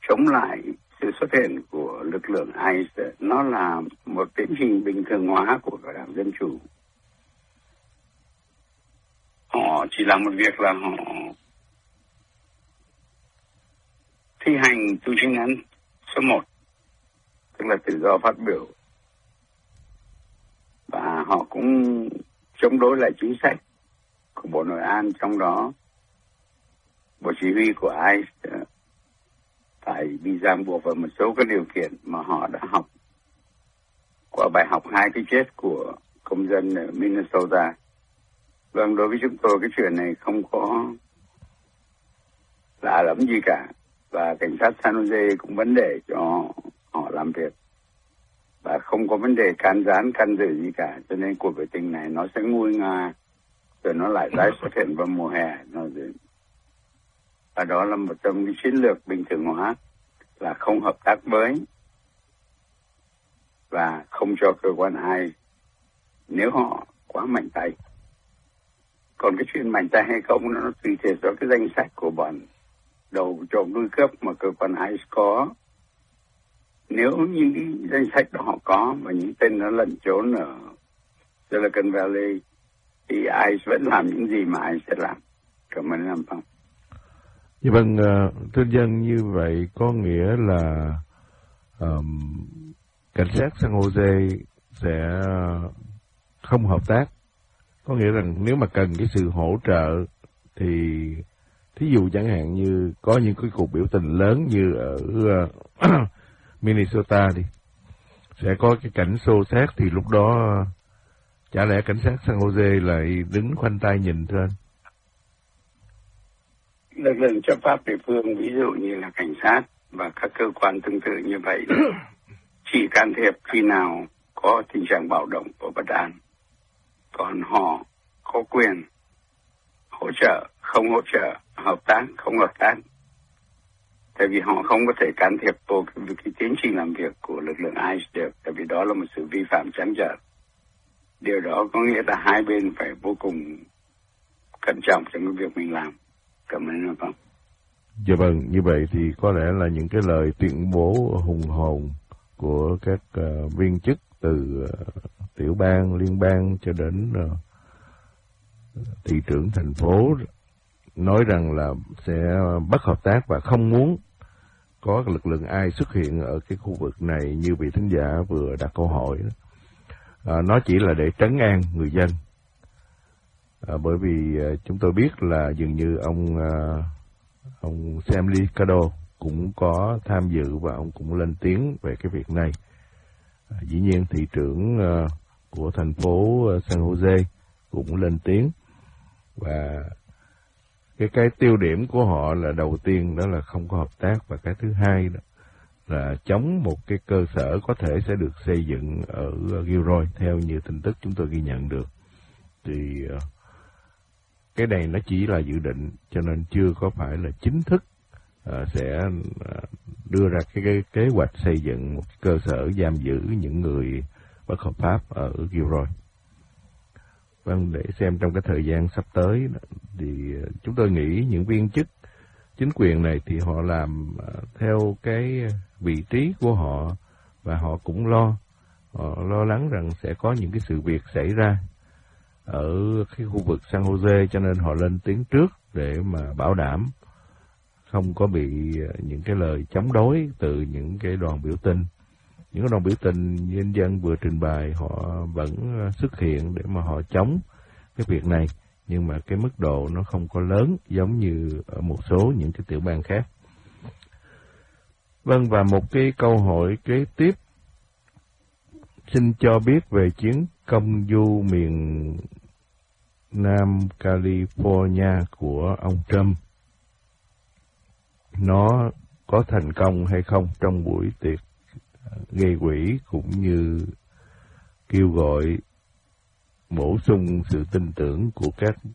chống lại sự xuất hiện của lực lượng ICE. Nó là một tiến trình bình thường hóa của các đảng Dân Chủ. Họ chỉ làm một việc là họ thi hành tù chính án số 1, tức là tự do phát biểu. Và họ cũng chống đối lại chính sách của Bộ Nội an, trong đó Bộ Chỉ huy của ICE phải bị ràng buộc vào một số các điều kiện mà họ đã học qua bài học 2 cái chết của công dân ở Minnesota. Vâng, đối với chúng tôi cái chuyện này không có lạ lắm gì cả. Và cảnh sát San Jose cũng vấn đề cho họ làm việc. Và không có vấn đề can gián, can dự gì cả. Cho nên cuộc biểu tình này nó sẽ nguôi nga, rồi nó lại tái xuất hiện vào mùa hè. Và đó là một trong những chiến lược bình thường hóa, là không hợp tác với và không cho cơ quan ai nếu họ quá mạnh tay. Còn cái chuyện mạnh tay hay không nó tùy thuộc vào cái danh sách của bọn đầu trộm đuôi cướp mà cơ quan ICE có. Nếu những cái danh sách đó họ có và những tên nó lẩn trốn ở Silicon Valley thì ICE vẫn làm những gì mà ICE sẽ làm. Cảm ơn anh Phong. Dạ vâng, thưa dân, như vậy có nghĩa là cảnh sát San Jose sẽ không hợp tác. Có nghĩa rằng nếu mà cần cái sự hỗ trợ thì thí dụ chẳng hạn như có những cái cuộc biểu tình lớn như ở Minnesota đi, sẽ có cái cảnh xô xát, thì lúc đó chả lẽ cảnh sát San Jose lại đứng khoanh tay nhìn thưa anh? Lực lượng chấp pháp địa phương, ví dụ như là cảnh sát và các cơ quan tương tự như vậy, chỉ can thiệp khi nào có tình trạng bạo động và bất an. Còn họ có quyền hỗ trợ, không hỗ trợ, hợp tác, không hợp tác. Tại vì họ không có thể can thiệp vào cái tiến trình làm việc của lực lượng ICE được, tại vì đó là một sự vi phạm trắng trợn. Điều đó có nghĩa là hai bên phải vô cùng cẩn trọng trong cái việc mình làm. Cảm ơn anh. Dạ vâng, như vậy thì có lẽ là những cái lời tuyên bố hùng hồn của các viên chức từ tiểu bang, liên bang cho đến thị trưởng thành phố nói rằng là sẽ bất hợp tác và không muốn có lực lượng ai xuất hiện ở cái khu vực này như vị thính giả vừa đặt câu hỏi. Nó chỉ là để trấn an người dân. Bởi vì chúng tôi biết là dường như ông Sam Liccardo cũng có tham dự và ông cũng lên tiếng về cái việc này. Dĩ nhiên thị trưởng của thành phố San Jose cũng lên tiếng, và cái tiêu điểm của họ là đầu tiên đó là không có hợp tác, và cái thứ hai đó là chống một cái cơ sở có thể sẽ được xây dựng ở Gilroy theo như tin tức chúng tôi ghi nhận được. Thì cái này nó chỉ là dự định, cho nên chưa có phải là chính thức sẽ đưa ra cái kế hoạch xây dựng một cơ sở giam giữ những người bất hợp pháp ở Gilroy. Vâng, để xem trong cái thời gian sắp tới thì chúng tôi nghĩ những viên chức chính quyền này thì họ làm theo cái vị trí của họ, và họ cũng lo lắng rằng sẽ có những cái sự việc xảy ra ở cái khu vực San Jose, cho nên họ lên tiếng trước để mà bảo đảm không có bị những cái lời chống đối từ những cái đoàn biểu tình. Những cái đoàn biểu tình nhân dân vừa trình bày họ vẫn xuất hiện để mà họ chống cái việc này, nhưng mà cái mức độ nó không có lớn giống như ở một số những cái tiểu bang khác. Vâng, và một cái câu hỏi kế tiếp, xin cho biết về chuyến công du miền Nam California của ông Trump. Nó có thành công hay không trong buổi tiệc gây quỹ, cũng như kêu gọi bổ sung sự tin tưởng của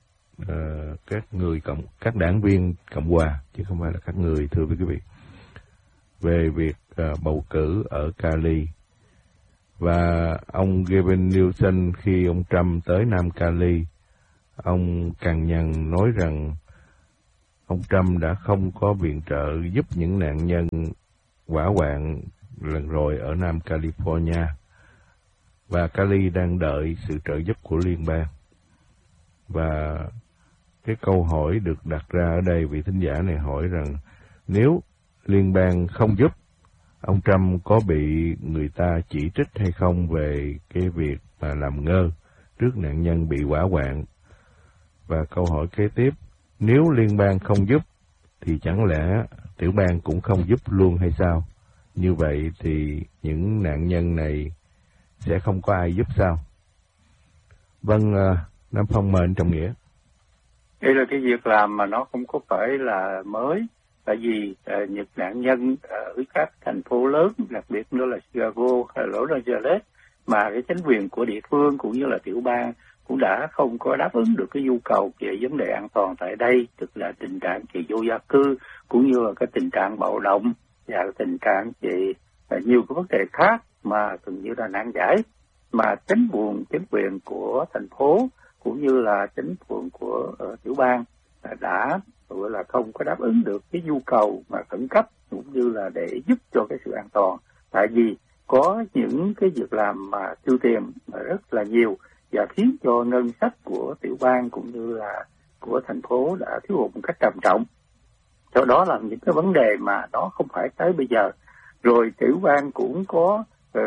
các đảng viên Cộng hòa, chứ không phải là các người, thưa quý vị, về việc bầu cử ở Cali. Và ông Gavin Newsom khi ông Trump tới Nam Cali, ông cằn nhằn nói rằng ông Trump đã không có viện trợ giúp những nạn nhân hỏa hoạn lần rồi ở Nam California, và Cali đang đợi sự trợ giúp của liên bang. Và cái câu hỏi được đặt ra ở đây, vị thính giả này hỏi rằng nếu liên bang không giúp, ông Trump có bị người ta chỉ trích hay không về cái việc mà làm ngơ trước nạn nhân bị hỏa hoạn? Và câu hỏi kế tiếp, nếu liên bang không giúp thì chẳng lẽ tiểu bang cũng không giúp luôn hay sao? Như vậy thì những nạn nhân này sẽ không có ai giúp sao? Vâng, Nam Phong mời anh Trọng Nghĩa. Đây là cái việc làm mà nó không có phải là mới, tại vì những nạn nhân ở các thành phố lớn, đặc biệt nữa là Chicago hay Los Angeles, mà cái chính quyền của địa phương cũng như là tiểu bang cũng đã không có đáp ứng được cái nhu cầu về vấn đề an toàn tại đây, tức là tình trạng về vô gia cư cũng như là cái tình trạng bạo động và tình trạng về nhiều cái vấn đề khác mà gần như là nan giải, mà chính quyền của thành phố cũng như là chính quyền của tiểu bang đã gọi là không có đáp ứng được cái nhu cầu mà khẩn cấp cũng như là để giúp cho cái sự an toàn, tại vì có những cái việc làm mà tiêu tiền rất là nhiều và khiến cho ngân sách của tiểu bang cũng như là của thành phố đã thiếu hụt một cách trầm trọng. Do đó là những cái vấn đề mà nó không phải tới bây giờ. Rồi tiểu bang cũng có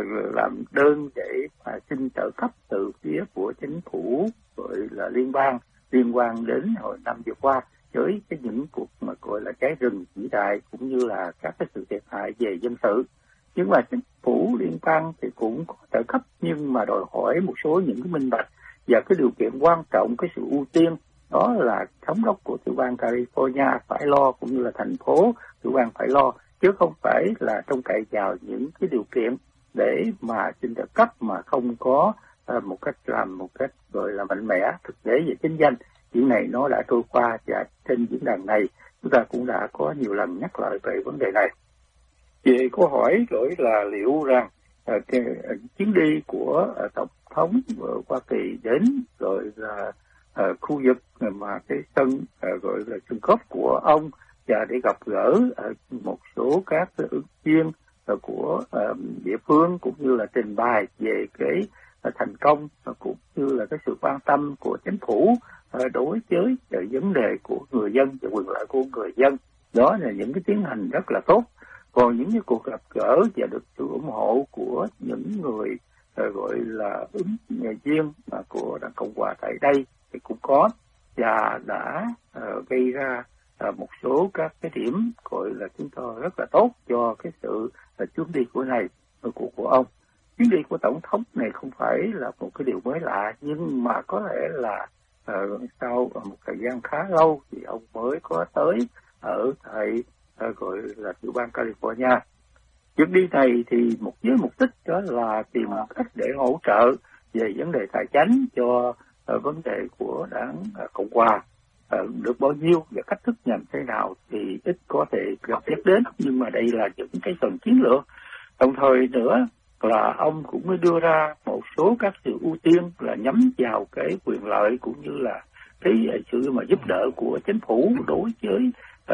làm đơn để mà xin trợ cấp từ phía của chính phủ gọi là liên bang liên quan đến hồi năm vừa qua với cái những cuộc mà gọi là cháy rừng vĩ đại cũng như là các cái sự thiệt hại về dân sự. Nhưng mà chính phủ liên bang thì cũng có trợ cấp, nhưng mà đòi hỏi một số những cái minh bạch và cái điều kiện quan trọng, cái sự ưu tiên đó là thống đốc của tiểu bang California phải lo cũng như là thành phố tiểu bang phải lo, chứ không phải là trông cậy vào những cái điều kiện để mà xin trợ cấp mà không có một cách làm một cách gọi là mạnh mẽ thực tế về kinh doanh. Chuyện này nó đã trôi qua và trên diễn đàn này chúng ta cũng đã có nhiều lần nhắc lại về vấn đề này. Về câu hỏi rồi là liệu rằng cái chuyến đi của tổng thống Hoa Kỳ đến rồi là khu vực mà cái sân gọi là sân golf của ông và để gặp gỡ một số các ứng viên của địa phương cũng như là trình bày về cái thành công cũng như là cái sự quan tâm của chính phủ đối với vấn đề của người dân và quyền lợi của người dân. Đó là những cái tiến hành rất là tốt. Còn những cái cuộc gặp gỡ và được sự ủng hộ của những người gọi là ứng viên của Đảng Cộng hòa tại đây thì cũng có, và đã gây ra một số các cái điểm gọi là chúng tôi rất là tốt cho cái sự chuyến đi của ông. Chuyến đi của tổng thống này không phải là một cái điều mới lạ, nhưng mà có lẽ là sau một thời gian khá lâu thì ông mới có tới ở tại gọi là tiểu bang California. Chuyến đi này thì với mục đích đó là tìm cách để hỗ trợ về vấn đề tài chính cho vấn đề của Đảng Cộng hòa. Được bao nhiêu và cách thức nhằm thế nào thì ít có thể gặp biết đến, nhưng mà đây là những cái phần chiến lược. Đồng thời nữa là ông cũng mới đưa ra một số các sự ưu tiên là nhắm vào cái quyền lợi cũng như là cái sự mà giúp đỡ của chính phủ đối với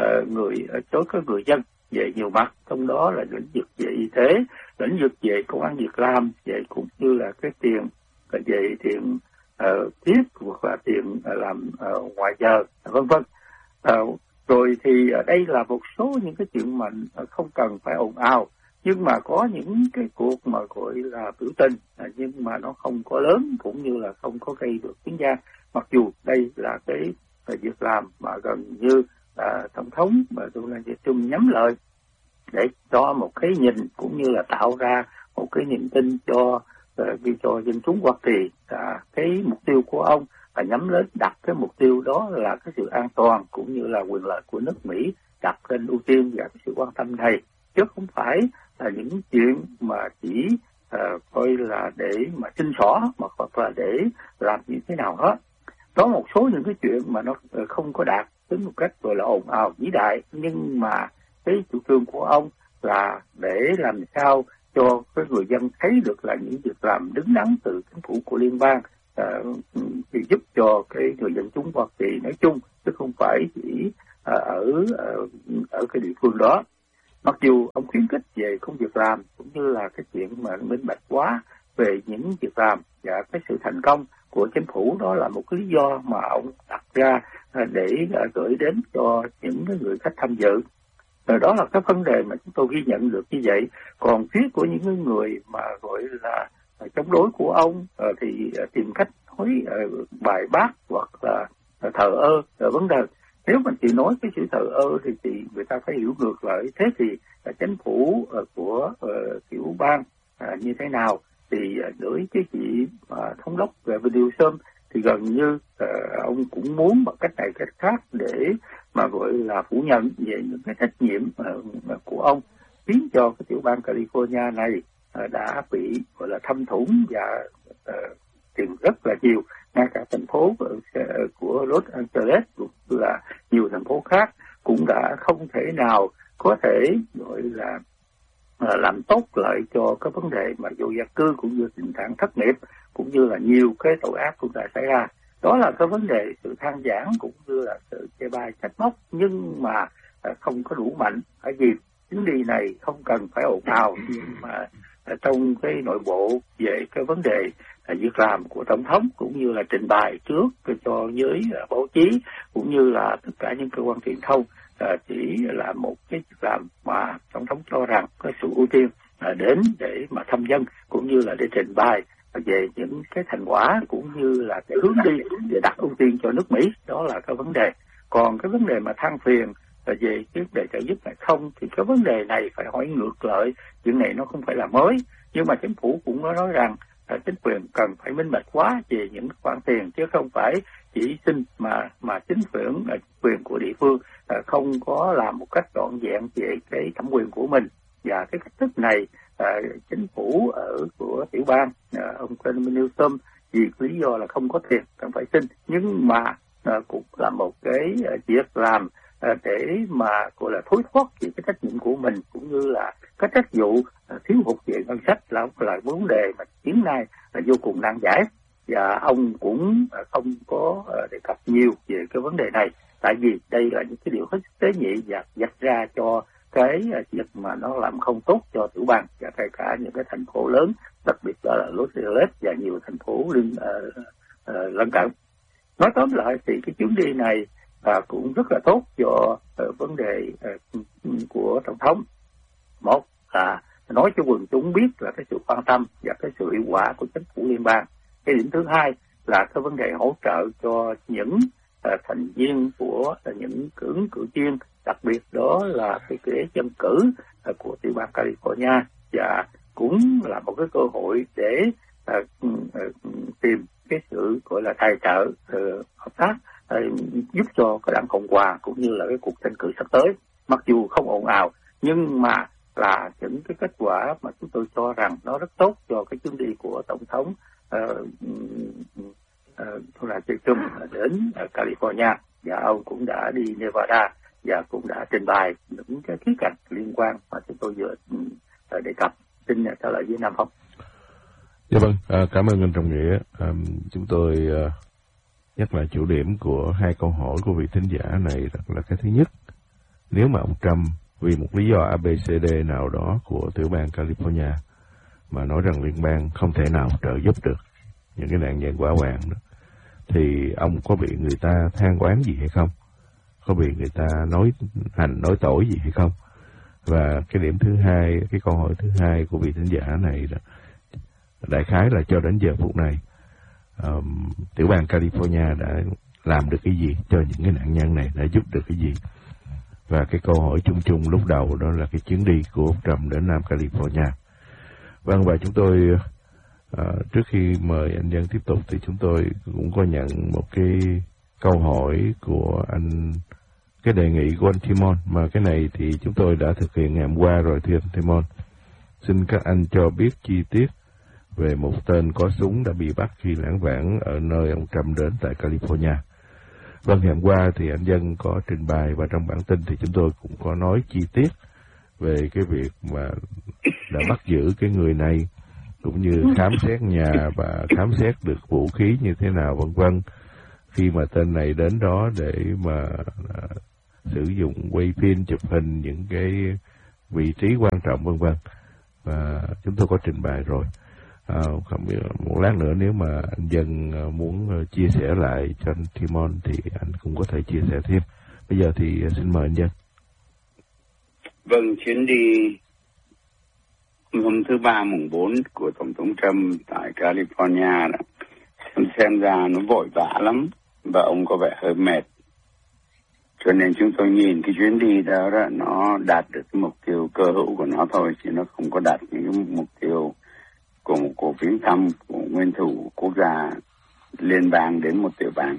người dân về nhiều mặt, trong đó là lĩnh vực về y tế, lĩnh vực về công ăn việc làm, về cũng như là cái tiền về tiền tiếp hoặc là tiền làm ngoài giờ, vân vân. Rồi thì đây là một số những cái chuyện mà không cần phải ồn ào, nhưng mà có những cái cuộc mà gọi là biểu tình nhưng mà nó không có lớn cũng như là không có gây được tiếng vang, mặc dù đây là cái việc làm mà gần như tổng thống mà Donald Trump nhắm lợi để cho một cái nhìn cũng như là tạo ra một cái niềm tin cho dân chúng Hoa Kỳ. Cái mục tiêu của ông là nhắm đến đặt cái mục tiêu đó là cái sự an toàn cũng như là quyền lợi của nước Mỹ đặt lên ưu tiên và cái sự quan tâm này, chứ không phải là những chuyện mà chỉ coi là để mà xin xỏ mà hoặc là để làm như thế nào hết. Có một số những cái chuyện mà nó không có đạt đến một cách gọi là ồn ào vĩ đại, nhưng mà cái chủ trương của ông là để làm sao cho cái người dân thấy được là những việc làm đứng đắn từ chính phủ của liên bang thì giúp cho cái người dân chúng Hoa Kỳ nói chung, chứ không phải chỉ ở cái địa phương đó. Mặc dù ông khuyến khích về công việc làm cũng như là cái chuyện mà minh bạch hóa về những việc làm và cái sự thành công của chính phủ, đó là một cái lý do mà ông đặt ra để gửi đến cho những người khách tham dự. Đó là cái vấn đề mà chúng tôi ghi nhận được như vậy. Còn phía của những người mà gọi là chống đối của ông thì tìm cách nói bài bác hoặc là thờ ơ vấn đề. Nếu mình chỉ nói cái sự thờ ơ thì người ta phải hiểu ngược lại. Thế thì chính phủ của tiểu bang như thế nào? Thì đối với chị thống đốc Wilson thì gần như ông cũng muốn bằng cách này cách khác để mà gọi là phủ nhận về những cái trách nhiệm của ông, khiến cho cái tiểu bang California này đã bị gọi là thâm thủng và tiền rất là nhiều. Ngay cả thành phố của Los Angeles cũng là nhiều thành phố khác cũng đã không thể nào có thể gọi là làm tốt lợi cho cái vấn đề mà vô gia cư cũng như tình trạng thất nghiệp cũng như là nhiều cái tội ác cũng đã xảy ra. Đó là cái vấn đề sự than vãn cũng như là sự chê bai trách móc, nhưng mà không có đủ mạnh. Bởi vì chuyến đi này không cần phải ồn ào, nhưng mà trong cái nội bộ về cái vấn đề việc làm của tổng thống cũng như là trình bày trước cho giới báo chí cũng như là tất cả những cơ quan truyền thông chỉ là một cái việc làm mà tổng thống cho rằng có sự ưu tiên đến để mà thăm dân cũng như là để trình bày về những cái thành quả cũng như là cái hướng đi để đặt ưu tiên cho nước Mỹ. Đó là cái vấn đề. Còn cái vấn đề mà than phiền về cái vấn đề trợ giúp này không, thì cái vấn đề này phải hỏi ngược lại. Chuyện này nó không phải là mới, nhưng mà chính phủ cũng có nói rằng chính quyền cần phải minh bạch hóa về những khoản tiền, chứ không phải chỉ xin mà chính quyền của địa phương không có làm một cách trọn vẹn về cái thẩm quyền của mình. Và cái cách thức này chính phủ của tiểu bang ông Gavin Newsom vì lý do là không có tiền cần phải xin, nhưng mà cũng là một cái việc làm để mà gọi là thối thoát về cái trách nhiệm của mình cũng như là cái trách vụ thiếu hụt về ngân sách là vấn đề mà hiện nay là vô cùng nan giải. Và ông cũng không có đề cập nhiều về cái vấn đề này, tại vì đây là những cái điều hết sức tế nhị và vạch ra cho cái việc mà nó làm không tốt cho tiểu bang và kể cả những cái thành phố lớn, đặc biệt là Los Angeles và nhiều thành phố lân cận. Nói tóm lại thì cái chuyến đi này cũng rất là tốt cho vấn đề của tổng thống. Một là nói cho quần chúng biết là cái sự quan tâm và cái sự hiệu quả của chính phủ liên bang. Cái điểm thứ hai là cái vấn đề hỗ trợ cho những thành viên của những cử tri, đặc biệt đó là cái ghế dân cử của tiểu bang California, và cũng là một cái cơ hội để tìm cái sự gọi là tài trợ hợp tác giúp cho cái đảng Cộng hòa cũng như là cái cuộc tranh cử sắp tới. Mặc dù không ồn ào, nhưng mà là những cái kết quả mà chúng tôi cho rằng nó rất tốt cho cái chuyến đi của tổng thống Trump đến California. Và ông cũng đã đi Nevada và cũng đã trình bày những cái khía cạnh liên quan mà chúng tôi vừa đề cập. Xin trả lời với Nam Phong. Dạ vâng, cảm ơn anh Trọng Nghĩa. Chúng tôi nhắc lại chủ điểm của hai câu hỏi của vị thính giả này là cái thứ nhất, nếu mà ông Trump vì một lý do ABCD nào đó của tiểu bang California mà nói rằng liên bang không thể nào trợ giúp được những cái nạn nhân hỏa hoạn đó, thì ông có bị người ta than oán gì hay không? Có bị người ta nói tội gì hay không? Và cái điểm thứ hai, cái câu hỏi thứ hai của vị thính giả này là đại khái là cho đến giờ phút này tiểu bang California đã làm được cái gì cho những cái nạn nhân này, đã giúp được cái gì? Và cái câu hỏi chung chung lúc đầu đó là cái chuyến đi của ông Trump đến Nam California. Vâng, và chúng tôi trước khi mời anh Dân tiếp tục thì chúng tôi cũng có nhận một cái câu hỏi của anh, cái đề nghị của anh Timon, mà cái này thì chúng tôi đã thực hiện ngày hôm qua rồi thưa anh Timon. Xin các anh cho biết chi tiết về một tên có súng đã bị bắt khi lãng vãng ở nơi ông Trump đến tại California. Vâng, ngày hôm qua thì anh Dân có trình bày và trong bản tin thì chúng tôi cũng có nói chi tiết về cái việc mà đã bắt giữ cái người này, cũng như khám xét nhà và khám xét được vũ khí như thế nào vân vân, khi mà tên này đến đó để mà sử dụng quay phim, chụp hình những cái vị trí quan trọng vân vân. Và chúng tôi có trình bày rồi. Không biết một lát nữa nếu mà anh Dân muốn chia sẻ lại cho anh Timon thì anh cũng có thể chia sẻ thêm. Bây giờ thì xin mời anh Dân. Vâng, chuyến đi hôm thứ Ba mùng 4 của Tổng thống Trump tại California đó, xem ra nó vội vã lắm và ông có vẻ hơi mệt. Cho nên chúng tôi nhìn cái chuyến đi đó, nó đạt được cái mục tiêu cơ hữu của nó thôi, chứ nó không có đạt những cái mục tiêu của một cuộc viếng thăm của nguyên thủ quốc gia liên bang đến một tiểu bang.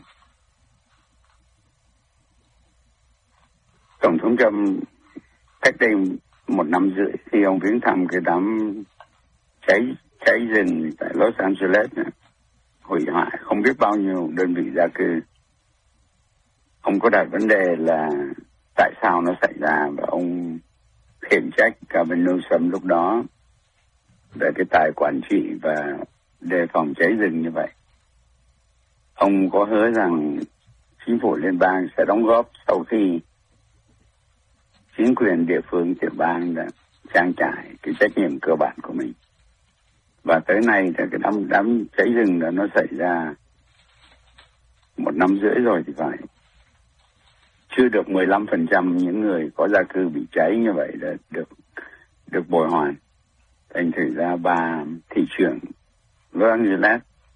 Tổng thống Trump cách đây 1 năm rưỡi khi ông viếng thăm cái đám cháy rừng tại Los Angeles, hủy hoại không biết bao nhiêu đơn vị gia cư. Ông có đặt vấn đề là tại sao nó xảy ra, và ông khiển trách Gavin Newsom lúc đó về cái tài quản trị và đề phòng cháy rừng như vậy. Ông có hứa rằng chính phủ liên bang sẽ đóng góp sau khi chính quyền địa phương tiểu bang đã trang trải cái trách nhiệm cơ bản của mình. Và tới nay thì cái đám cháy rừng đó nó xảy ra 1 năm rưỡi rồi thì phải. Chưa được 15% những người có gia cư bị cháy như vậy đã được bồi hoàn. Thành thử ra bà thị trưởng Los Angeles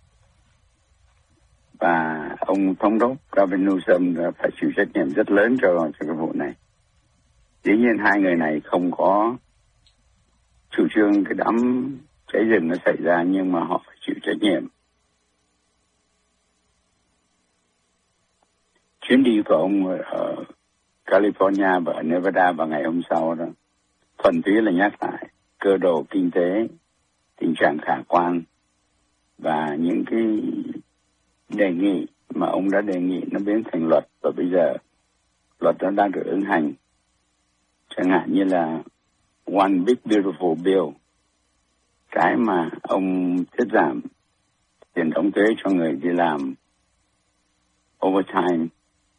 và ông thống đốc Gavin Newsom phải chịu trách nhiệm rất lớn cho cái vụ này. Dĩ nhiên hai người này không có chủ trương cái đám cháy rừng nó xảy ra, nhưng mà họ phải chịu trách nhiệm. Chuyến đi của ông ở California và ở Nevada vào ngày hôm sau đó thuần túy là nhắc lại cơ đồ kinh tế, tình trạng khả quan và những cái đề nghị mà ông đã đề nghị nó biến thành luật, và bây giờ luật nó đang được ứng hành. Chẳng hạn như là One Big Beautiful Bill, cái mà ông tiết giảm tiền đóng thuế cho người đi làm overtime,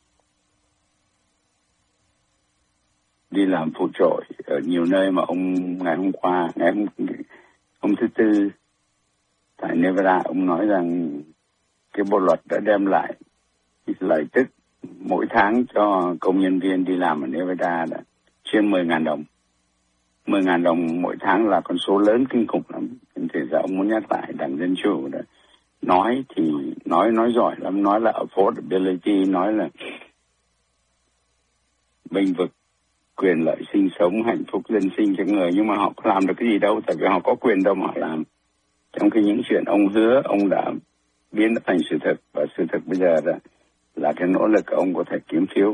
đi làm phụ trội ở nhiều nơi mà ông ngày hôm thứ Tư tại Nevada, ông nói rằng cái bộ luật đã đem lại lợi tức mỗi tháng cho công nhân viên đi làm ở Nevada là trên 10.000 đồng. 10.000 đồng mỗi tháng là con số lớn kinh khủng lắm. Thì giờ ông muốn nhắc lại Đảng Dân Chủ đó. Nói thì nói giỏi lắm, nói là affordability, nói là bênh vực quyền lợi sinh sống, hạnh phúc dân sinh cho người, nhưng mà họ có làm được cái gì đâu, tại vì họ có quyền đâu mà họ làm. Trong khi những chuyện ông hứa, ông đã biến nó thành sự thật, và sự thật bây giờ là cái nỗ lực ông có thể kiếm phiếu.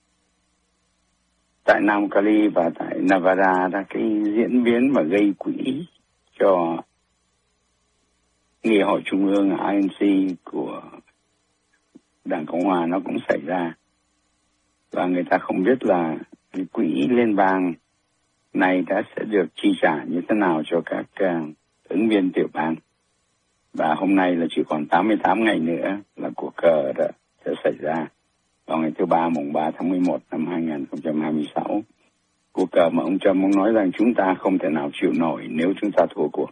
Tại Nam Cali và tại Nevada là cái diễn biến mà gây quỹ cho Nghị hội Trung ương INC của Đảng Cộng Hòa nó cũng xảy ra. Và người ta không biết là cái quỹ liên bang này sẽ được chi trả như thế nào cho các ứng viên tiểu bang. Và hôm nay là chỉ còn 88 ngày nữa là cuộc cờ đó sẽ xảy ra vào ngày thứ Ba mùng 3 tháng 11 năm 2026. Cuộc cờ mà ông Trump nói rằng chúng ta không thể nào chịu nổi nếu chúng ta thua cuộc.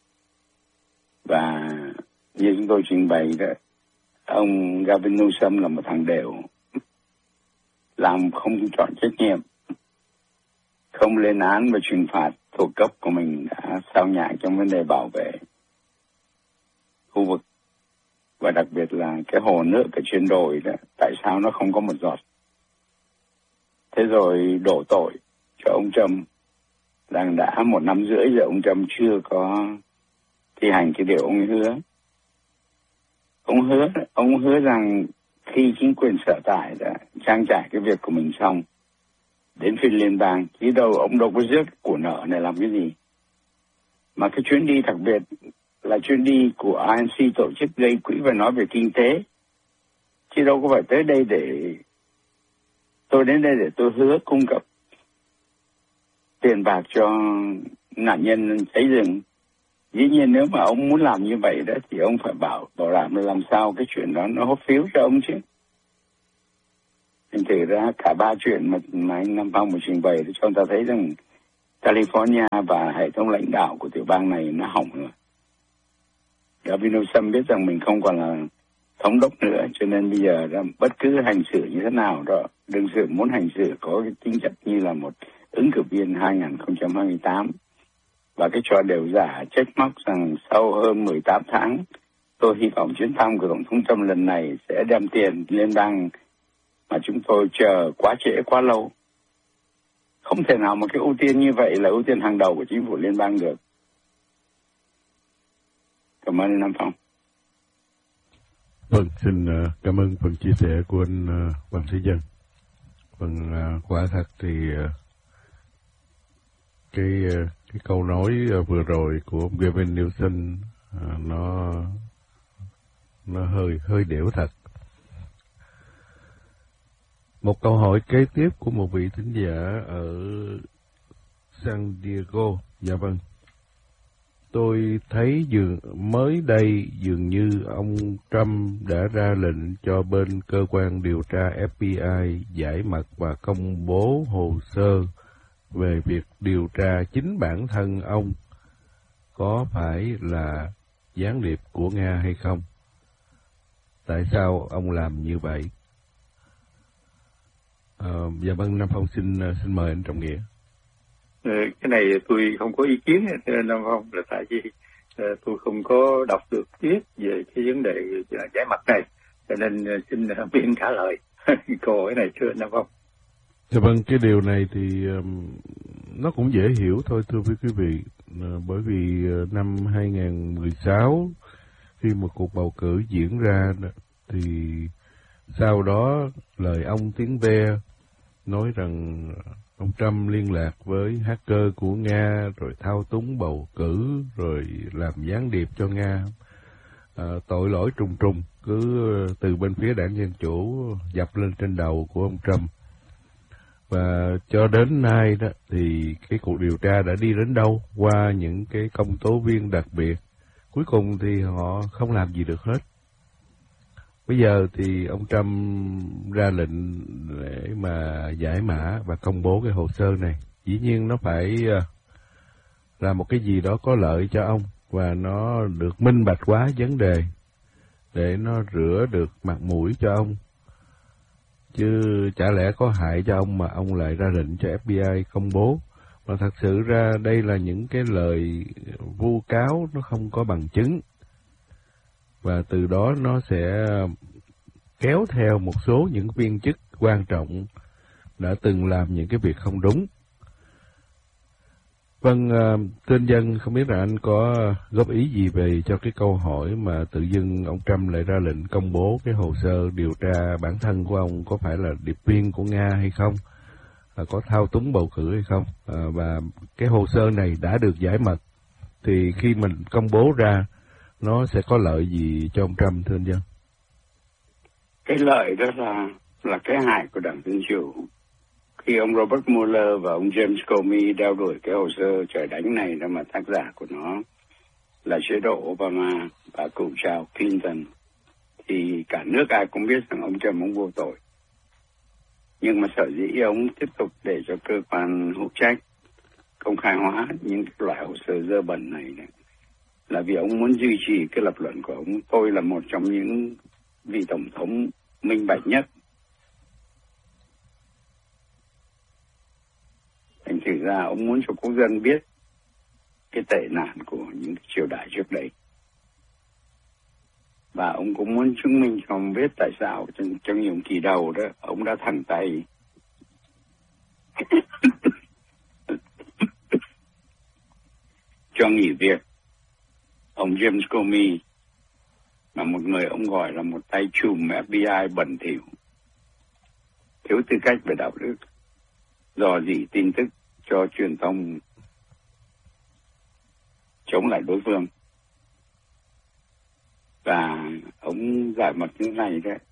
Và như chúng tôi trình bày đó, ông Gavin Newsom là một thằng đều, làm không chọn trách nhiệm, không lên án và trừng phạt thuộc cấp của mình, đã sao nhãng trong vấn đề bảo vệ khu vực, và đặc biệt là cái hồ nước ở trên đồi đó, tại sao nó không có một giọt. Thế rồi đổ tội cho ông Trump rằng đã 1 năm rưỡi rồi ông Trump chưa có thi hành cái điều ông hứa. Ông hứa rằng khi chính quyền sở tại đã trang trải cái việc của mình xong, đến phiên liên bang, chứ ông đâu có rước của nợ này làm cái gì. Mà cái chuyến đi đặc biệt là chuyến đi của INC tổ chức gây quỹ và nói về kinh tế, chứ đâu có phải tới đây để tôi đến đây để tôi hứa cung cấp tiền bạc cho nạn nhân cháy rừng. Dĩ nhiên nếu mà ông muốn làm như vậy đó thì ông phải bảo đảm là làm sao cái chuyện đó nó hốt phiếu cho ông chứ. Thành thử ra cả ba chuyện mà anh Nam Phong vừa trình bày cho chúng ta thấy rằng California và hệ thống lãnh đạo của tiểu bang này nó hỏng rồi. Gavin Newsom biết rằng mình không còn là thống đốc nữa, cho nên bây giờ bất cứ hành xử như thế nào đó, đừng sự muốn hành xử có cái tính chất như là một ứng cử viên 2028. Và cái trò đều giả trách móc rằng sau hơn 18 tháng, tôi hy vọng chuyến thăm của Tổng thống Trump lần này sẽ đem tiền liên bang mà chúng tôi chờ quá trễ quá lâu. Không thể nào mà cái ưu tiên như vậy là ưu tiên hàng đầu của chính phủ liên bang được. Cảm ơn Nam Phong. Vâng, xin cảm ơn phần chia sẻ của anh Hoàng Thế Dân. Vâng, quả thật thì cái câu nói vừa rồi của ông Gavin Newsom nó hơi đểu thật. Một câu hỏi kế tiếp của một vị thính giả ở San Diego. Dạ vâng. Tôi thấy mới đây dường như ông Trump đã ra lệnh cho bên cơ quan điều tra FBI giải mật và công bố hồ sơ về việc điều tra chính bản thân ông có phải là gián điệp của Nga hay không. Tại sao ông làm như vậy? Dạ vâng, Nam Phong xin mời anh Trọng Nghĩa. Cái này tôi không có ý kiến Nam Phong, là tại vì tôi không có đọc được viết về cái vấn đề giải mật này, cho nên xin biên trả lời câu hỏi này thưa Nam Phong. Dạ vâng, cái điều này thì nó cũng dễ hiểu thôi thưa quý vị, bởi vì năm 2016 khi một cuộc bầu cử diễn ra thì sau đó lời ông tiếng ve nói rằng ông Trump liên lạc với hacker của Nga rồi thao túng bầu cử rồi làm gián điệp cho Nga. Tội lỗi trùng trùng cứ từ bên phía đảng Dân Chủ dập lên trên đầu của ông Trump. Và cho đến nay đó thì cái cuộc điều tra đã đi đến đâu qua những cái công tố viên đặc biệt. Cuối cùng thì họ không làm gì được hết. Bây giờ thì ông Trump ra lệnh để mà giải mã và công bố cái hồ sơ này. Dĩ nhiên nó phải là một cái gì đó có lợi cho ông và nó được minh bạch hóa vấn đề để nó rửa được mặt mũi cho ông. Chứ chả lẽ có hại cho ông mà ông lại ra lệnh cho FBI công bố. Mà thật sự ra đây là những cái lời vu cáo nó không có bằng chứng. Và từ đó nó sẽ kéo theo một số những viên chức quan trọng đã từng làm những cái việc không đúng. Vâng, thưa anh Dân, không biết là anh có góp ý gì về cho cái câu hỏi mà tự dưng ông Trump lại ra lệnh công bố cái hồ sơ điều tra bản thân của ông có phải là điệp viên của Nga hay không, có thao túng bầu cử hay không, và cái hồ sơ này đã được giải mật thì khi mình công bố ra nó sẽ có lợi gì cho ông Trump, thưa anh Dân? Cái lợi đó là cái hại của đảng Dân Chủ. Khi ông Robert Mueller và ông James Comey đeo đuổi cái hồ sơ trời đánh này đó, mà tác giả của nó là chế độ Obama và cựu cha Clinton, thì cả nước ai cũng biết rằng ông Trump ông vô tội. Nhưng mà sở dĩ ông tiếp tục để cho cơ quan hữu trách công khai hóa những loại hồ sơ dơ bẩn này là vì ông muốn duy trì cái lập luận của ông: tôi là một trong những vị tổng thống minh bạch nhất. Thành thử ra ông muốn cho quốc dân biết cái tệ nạn của những triều đại trước đây. Và ông cũng muốn chứng minh cho ông biết tại sao trong nhiệm kỳ đầu đó ông đã thẳng tay cho nghỉ việc ông James Comey, mà một người ông gọi là một tay trùm FBI bẩn thỉu, thiếu tư cách về đạo đức, dò dỉ tin tức cho truyền thông chống lại đối phương. Và ông giải mật như này đấy.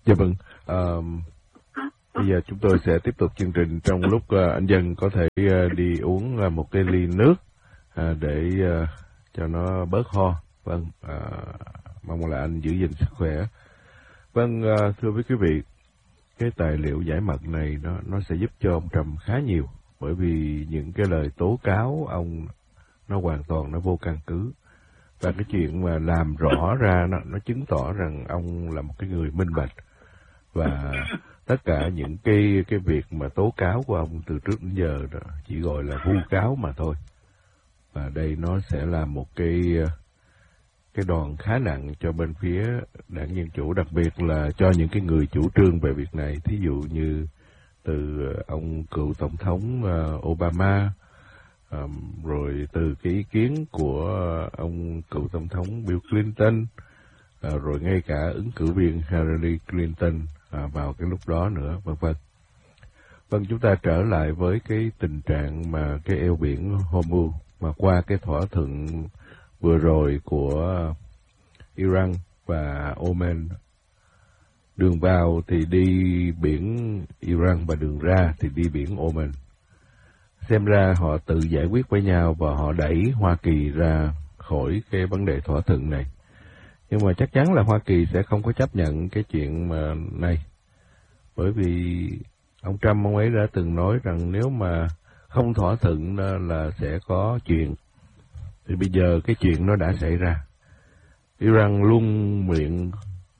Dạ vâng. Bây giờ chúng tôi sẽ tiếp tục chương trình trong lúc anh Dân có thể đi uống một cái ly nước để cho nó bớt ho. Vâng, mong là anh giữ gìn sức khỏe. Vâng, thưa quý vị, cái tài liệu giải mật này nó sẽ giúp cho ông Trump khá nhiều, bởi vì những cái lời tố cáo ông nó hoàn toàn nó vô căn cứ. Và cái chuyện mà làm rõ ra nó chứng tỏ rằng ông là một cái người minh bạch, và tất cả những cái việc mà tố cáo của ông từ trước đến giờ đó chỉ gọi là vu cáo mà thôi. Và đây nó sẽ là một cái đòn khá nặng cho bên phía đảng Dân Chủ, đặc biệt là cho những cái người chủ trương về việc này, thí dụ như từ ông cựu tổng thống Obama, rồi từ cái ý kiến của ông cựu tổng thống Bill Clinton, rồi ngay cả ứng cử viên Hillary Clinton vào cái lúc đó nữa, vân vân. Vâng, chúng ta trở lại với cái tình trạng mà cái eo biển Hormuz, mà qua cái thỏa thuận vừa rồi của Iran và Oman, đường vào thì đi biển Iran và đường ra thì đi biển Oman. Xem ra họ tự giải quyết với nhau và họ đẩy Hoa Kỳ ra khỏi cái vấn đề thỏa thuận này. Nhưng mà chắc chắn là Hoa Kỳ sẽ không có chấp nhận cái chuyện mà này, bởi vì ông Trump ông ấy đã từng nói rằng nếu mà không thỏa thuận là sẽ có chuyện. Thì bây giờ cái chuyện nó đã xảy ra. Iran luôn miệng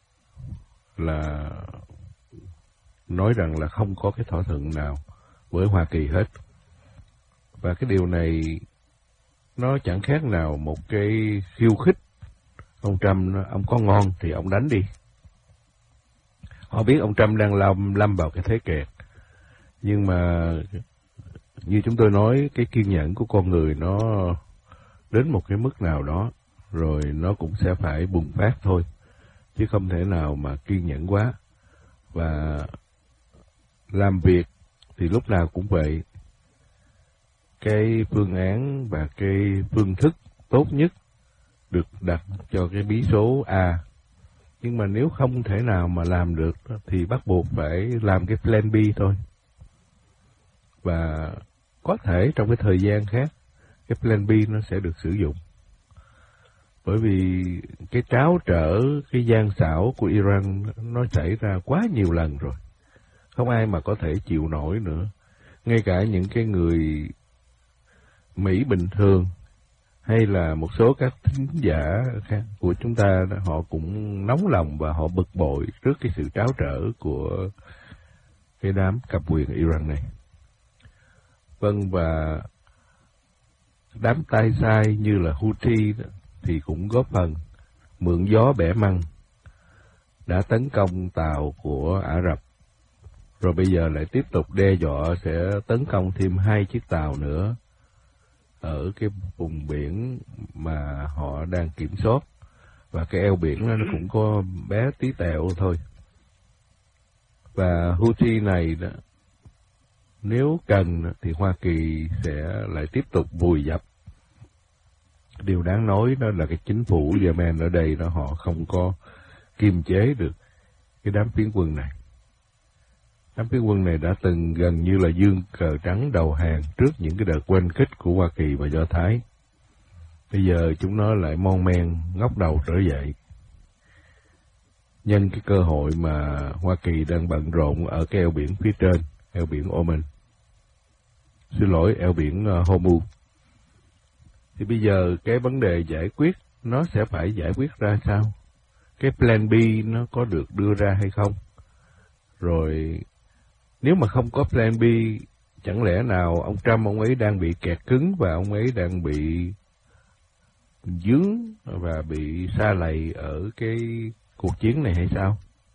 là nói rằng là không có cái thỏa thuận nào với Hoa Kỳ hết. Và cái điều này nó chẳng khác nào một cái khiêu khích. Ông Trump, ông có ngon thì ông đánh đi. Họ biết ông Trump đang lâm vào cái thế kẹt. Nhưng mà như chúng tôi nói, cái kiên nhẫn của con người nó đến một cái mức nào đó, rồi nó cũng sẽ phải bùng phát thôi. Chứ không thể nào mà kiên nhẫn quá. Và làm việc thì lúc nào cũng vậy. Cái phương án và cái phương thức tốt nhất được đặt cho cái bí số A. Nhưng mà nếu không thể nào mà làm được thì bắt buộc phải làm cái plan B thôi. Và có thể trong cái thời gian khác, cái plan B nó sẽ được sử dụng. Bởi vì cái tráo trở, cái gian xảo của Iran nó xảy ra quá nhiều lần rồi. Không ai mà có thể chịu nổi nữa. Ngay cả những cái người Mỹ bình thường hay là một số các thính giả khác của chúng ta, họ cũng nóng lòng và họ bực bội trước cái sự tráo trở của cái đám cầm quyền Iran này. Vâng, và đám tay sai như là Houthi thì cũng góp phần mượn gió bẻ măng, đã tấn công tàu của Ả Rập, rồi bây giờ lại tiếp tục đe dọa sẽ tấn công thêm 2 chiếc tàu nữa ở cái vùng biển mà họ đang kiểm soát. Và cái eo biển nó cũng có bé tí tẹo thôi. Và Houthi này đó, nếu cần thì Hoa Kỳ sẽ lại tiếp tục vùi dập. Điều đáng nói đó là cái chính phủ Yemen ở đây đó, họ không có kiềm chế được cái đám phiến quân này. Đám phiến quân này đã từng gần như là giương cờ trắng đầu hàng trước những cái đợt oanh kích của Hoa Kỳ và Do Thái. Bây giờ chúng nó lại mon men ngóc đầu trở dậy. Nhân cái cơ hội mà Hoa Kỳ đang bận rộn ở cái eo biển phía trên, eo biển Oman. Eo biển Hormuz. Thì bây giờ cái vấn đề giải quyết nó sẽ phải giải quyết ra sao? Cái plan B nó có được đưa ra hay không? Rồi nếu mà không có plan B, chẳng lẽ nào ông Trump ông ấy đang bị kẹt cứng và ông ấy đang bị dướng và bị sa lầy ở cái cuộc chiến này hay sao?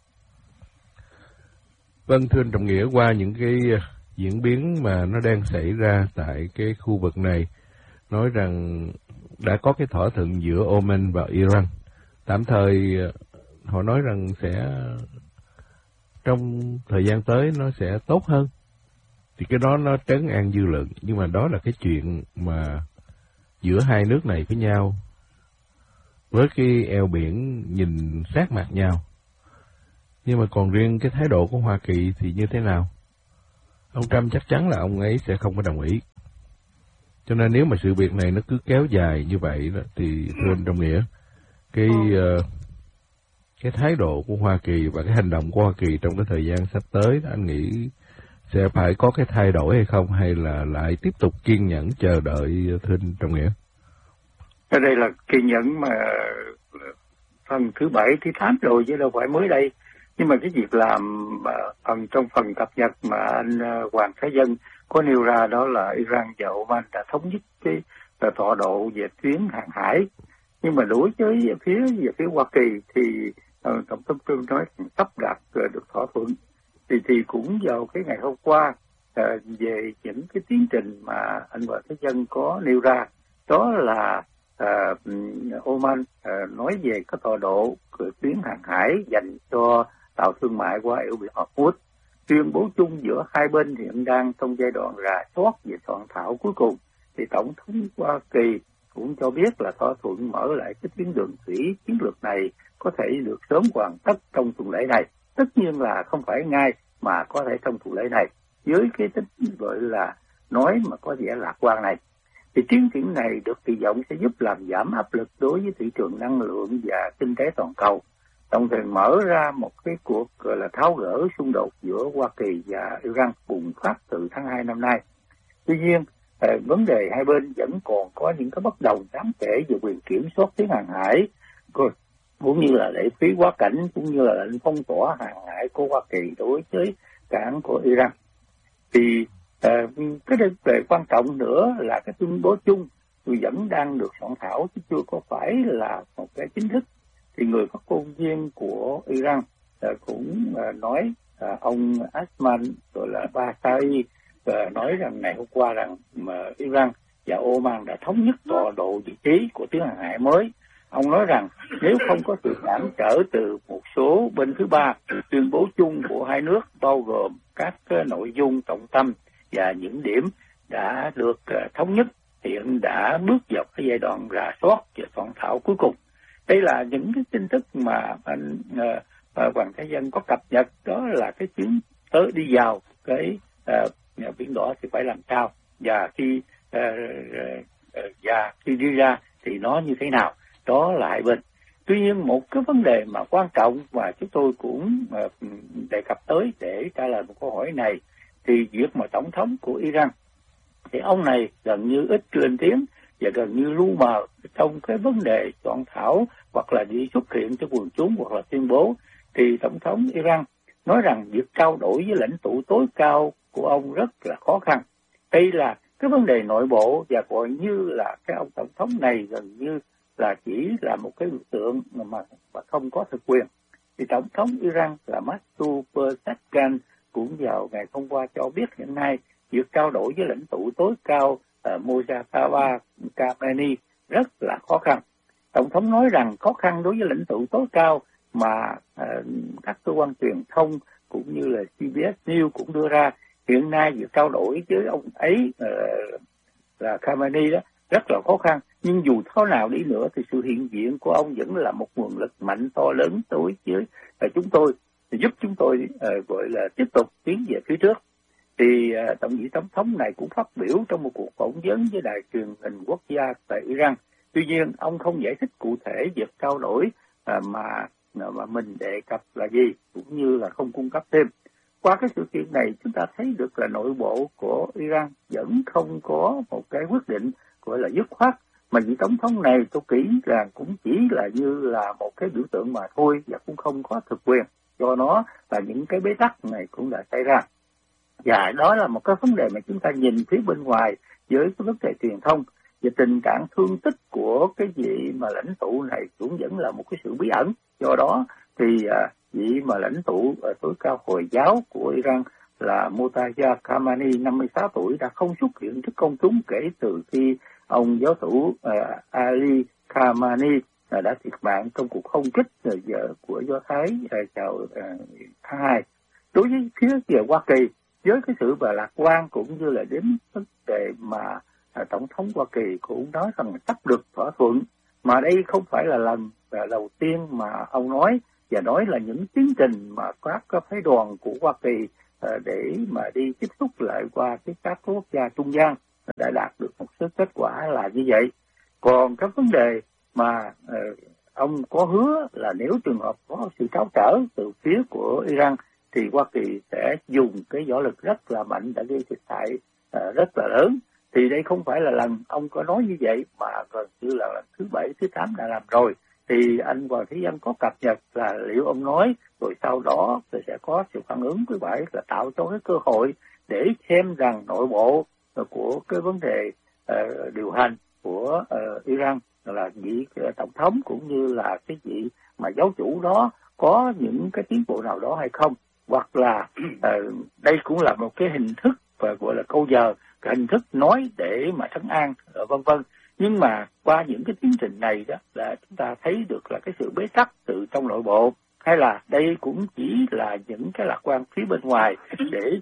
Vâng, thưa anh Trọng Nghĩa, qua những cái diễn biến mà nó đang xảy ra tại cái khu vực này, nói rằng đã có cái thỏa thuận giữa Oman và Iran. Tạm thời họ nói rằng sẽ trong thời gian tới nó sẽ tốt hơn. Thì cái đó nó trấn an dư luận. Nhưng mà đó là cái chuyện mà giữa hai nước này với nhau, với cái eo biển nhìn sát mặt nhau. Nhưng mà còn riêng cái thái độ của Hoa Kỳ thì như thế nào? Ông Trump chắc chắn là ông ấy sẽ không có đồng ý. Cho nên nếu mà sự việc này nó cứ kéo dài như vậy đó, thì thưa anh Trọng Nghĩa, cái thái độ của Hoa Kỳ và cái hành động của Hoa Kỳ trong cái thời gian sắp tới, anh nghĩ sẽ phải có cái thay đổi hay không, hay là lại tiếp tục kiên nhẫn chờ đợi, thưa anh Trọng Nghĩa? Ở đây là kiên nhẫn mà phần thứ 7, thứ 8 rồi chứ đâu phải mới đây. Nhưng mà cái việc làm trong phần cập nhật mà anh Hoàng Thái Dân có nêu ra đó là Iran và Oman đã thống nhất cái tọa độ về tuyến hàng hải. Nhưng mà đối với về phía Hoa Kỳ thì Tổng thống Trump nói sắp đạt được thỏa thuận. Thì cũng vào cái ngày hôm qua về những cái tiến trình mà anh Hoàng Thái Dân có nêu ra, đó là Oman nói về cái tọa độ tuyến hàng hải dành cho tàu thương mại qua eo biển Hormuz. Tuyên bố chung giữa hai bên hiện đang trong giai đoạn rà soát về soạn thảo cuối cùng. Thì Tổng thống Hoa Kỳ cũng cho biết là thỏa thuận mở lại cái tuyến đường thủy chiến lược này có thể được sớm hoàn tất trong tuần lễ này. Tất nhiên là không phải ngay mà có thể trong tuần lễ này, với cái tính gọi là nói mà có vẻ lạc quan này. Thì tiến triển này được kỳ vọng sẽ giúp làm giảm áp lực đối với thị trường năng lượng và kinh tế toàn cầu, đồng thời mở ra một cái cuộc gọi là tháo gỡ xung đột giữa Hoa Kỳ và Iran bùng phát từ tháng 2 năm nay. Tuy nhiên, vấn đề hai bên vẫn còn có những cái bất đồng đáng kể về quyền kiểm soát tuyến hàng hải, cũng như là lệ phí quá cảnh, cũng như là lệnh phong tỏa hàng hải của Hoa Kỳ đối với cảng của Iran. Thì cái đề quan trọng nữa là cái tuyên bố chung vẫn đang được soạn thảo chứ chưa có phải là một cái chính thức. Thì người phát ngôn viên của Iran cũng nói, ông Asman rồi là Basai nói rằng ngày hôm qua rằng mà Iran và Oman đã thống nhất tọa độ vị trí của tuyến hàng hải mới. Ông nói rằng nếu không có sự cản trở từ một số bên thứ ba, tuyên bố chung của hai nước bao gồm các nội dung trọng tâm và những điểm đã được thống nhất hiện đã bước vào cái giai đoạn rà soát và soạn thảo cuối cùng. Đây là những cái tin tức mà anh Hoàng Thái Dân có cập nhật, đó là cái chuyến tới đi vào cái biển đỏ thì phải làm sao, và khi đi ra thì nó như thế nào, đó là hai bên. Tuy nhiên một cái vấn đề mà quan trọng mà chúng tôi cũng đề cập tới để trả lời một câu hỏi này, thì việc mà tổng thống của Iran thì ông này gần như ít lên tiếng và gần như lu mờ trong cái vấn đề soạn thảo hoặc là đi xuất hiện cho quần chúng hoặc là tuyên bố. Thì tổng thống Iran nói rằng việc trao đổi với lãnh tụ tối cao của ông rất là khó khăn. Đây là cái vấn đề nội bộ và gọi như là cái ông tổng thống này gần như là chỉ là một cái biểu tượng mà không có thực quyền. Thì tổng thống Iran là Masoud Pezeshkian cũng vào ngày hôm qua cho biết hiện nay việc trao đổi với lãnh tụ tối cao Mojtaba Khamenei rất là khó khăn. Tổng thống nói rằng khó khăn đối với lãnh tụ tối cao mà các cơ quan truyền thông cũng như là CBS News cũng đưa ra, hiện nay việc trao đổi với ông ấy là Khamenei đó rất là khó khăn. Nhưng dù thế nào đi nữa thì sự hiện diện của ông vẫn là một nguồn lực mạnh to lớn đối với chúng tôi, giúp chúng tôi gọi là tiếp tục tiến về phía trước. Thì tổng thống này cũng phát biểu trong một cuộc phỏng vấn với đài truyền hình quốc gia tại Iran. Tuy nhiên ông không giải thích cụ thể việc trao đổi mà mình đề cập là gì, cũng như là không cung cấp thêm. Qua cái sự kiện này chúng ta thấy được là nội bộ của Iran vẫn không có một cái quyết định gọi là dứt khoát, mà vị tổng thống này tôi nghĩ là cũng chỉ là như là một cái biểu tượng mà thôi, và cũng không có thực quyền. Do nó là những cái bế tắc này cũng đã xảy ra. Và đó là một cái vấn đề mà chúng ta nhìn phía bên ngoài với cái vấn đề truyền thông, và tình trạng thương tích của cái vị mà lãnh tụ này cũng vẫn là một cái sự bí ẩn. Do đó thì vị mà lãnh tụ tối cao Hồi giáo của Iran là Mojtaba Khamenei, 56 tuổi, đã không xuất hiện trước công chúng kể từ khi ông giáo chủ Ali Khamenei đã thiệt mạng trong cuộc không kích của Do Thái vào tháng 2. Đối với phía về Hoa Kỳ, với cái sự lạc quan cũng như là đến vấn đề mà Tổng thống Hoa Kỳ cũng nói rằng sắp được thỏa thuận, mà đây không phải là lần đầu tiên mà ông nói, và nói là những tiến trình mà các phái đoàn của Hoa Kỳ để mà đi tiếp xúc lại qua các quốc gia trung gian đã đạt được một số kết quả là như vậy. Còn các vấn đề mà ông có hứa là nếu trường hợp có sự tráo trở từ phía của Iran thì Hoa Kỳ sẽ dùng cái võ lực rất là mạnh đã gây thiệt hại rất là lớn. Thì đây không phải là lần ông có nói như vậy, mà gần như là lần thứ 7, thứ 8 đã làm rồi. Thì anh Hoàng Thế Dân có cập nhật là liệu ông nói rồi sau đó thì sẽ có sự phản ứng của vậy, là tạo cho cái cơ hội để xem rằng nội bộ của cái vấn đề điều hành của Iran là vị tổng thống cũng như là cái vị mà giáo chủ đó có những cái tiến bộ nào đó hay không, hoặc là đây cũng là một cái hình thức và gọi là câu giờ, cái hình thức nói để mà trấn an vân vân. Nhưng mà qua những cái tiến trình này đó là chúng ta thấy được là cái sự bế tắc từ trong nội bộ, hay là đây cũng chỉ là những cái lạc quan phía bên ngoài để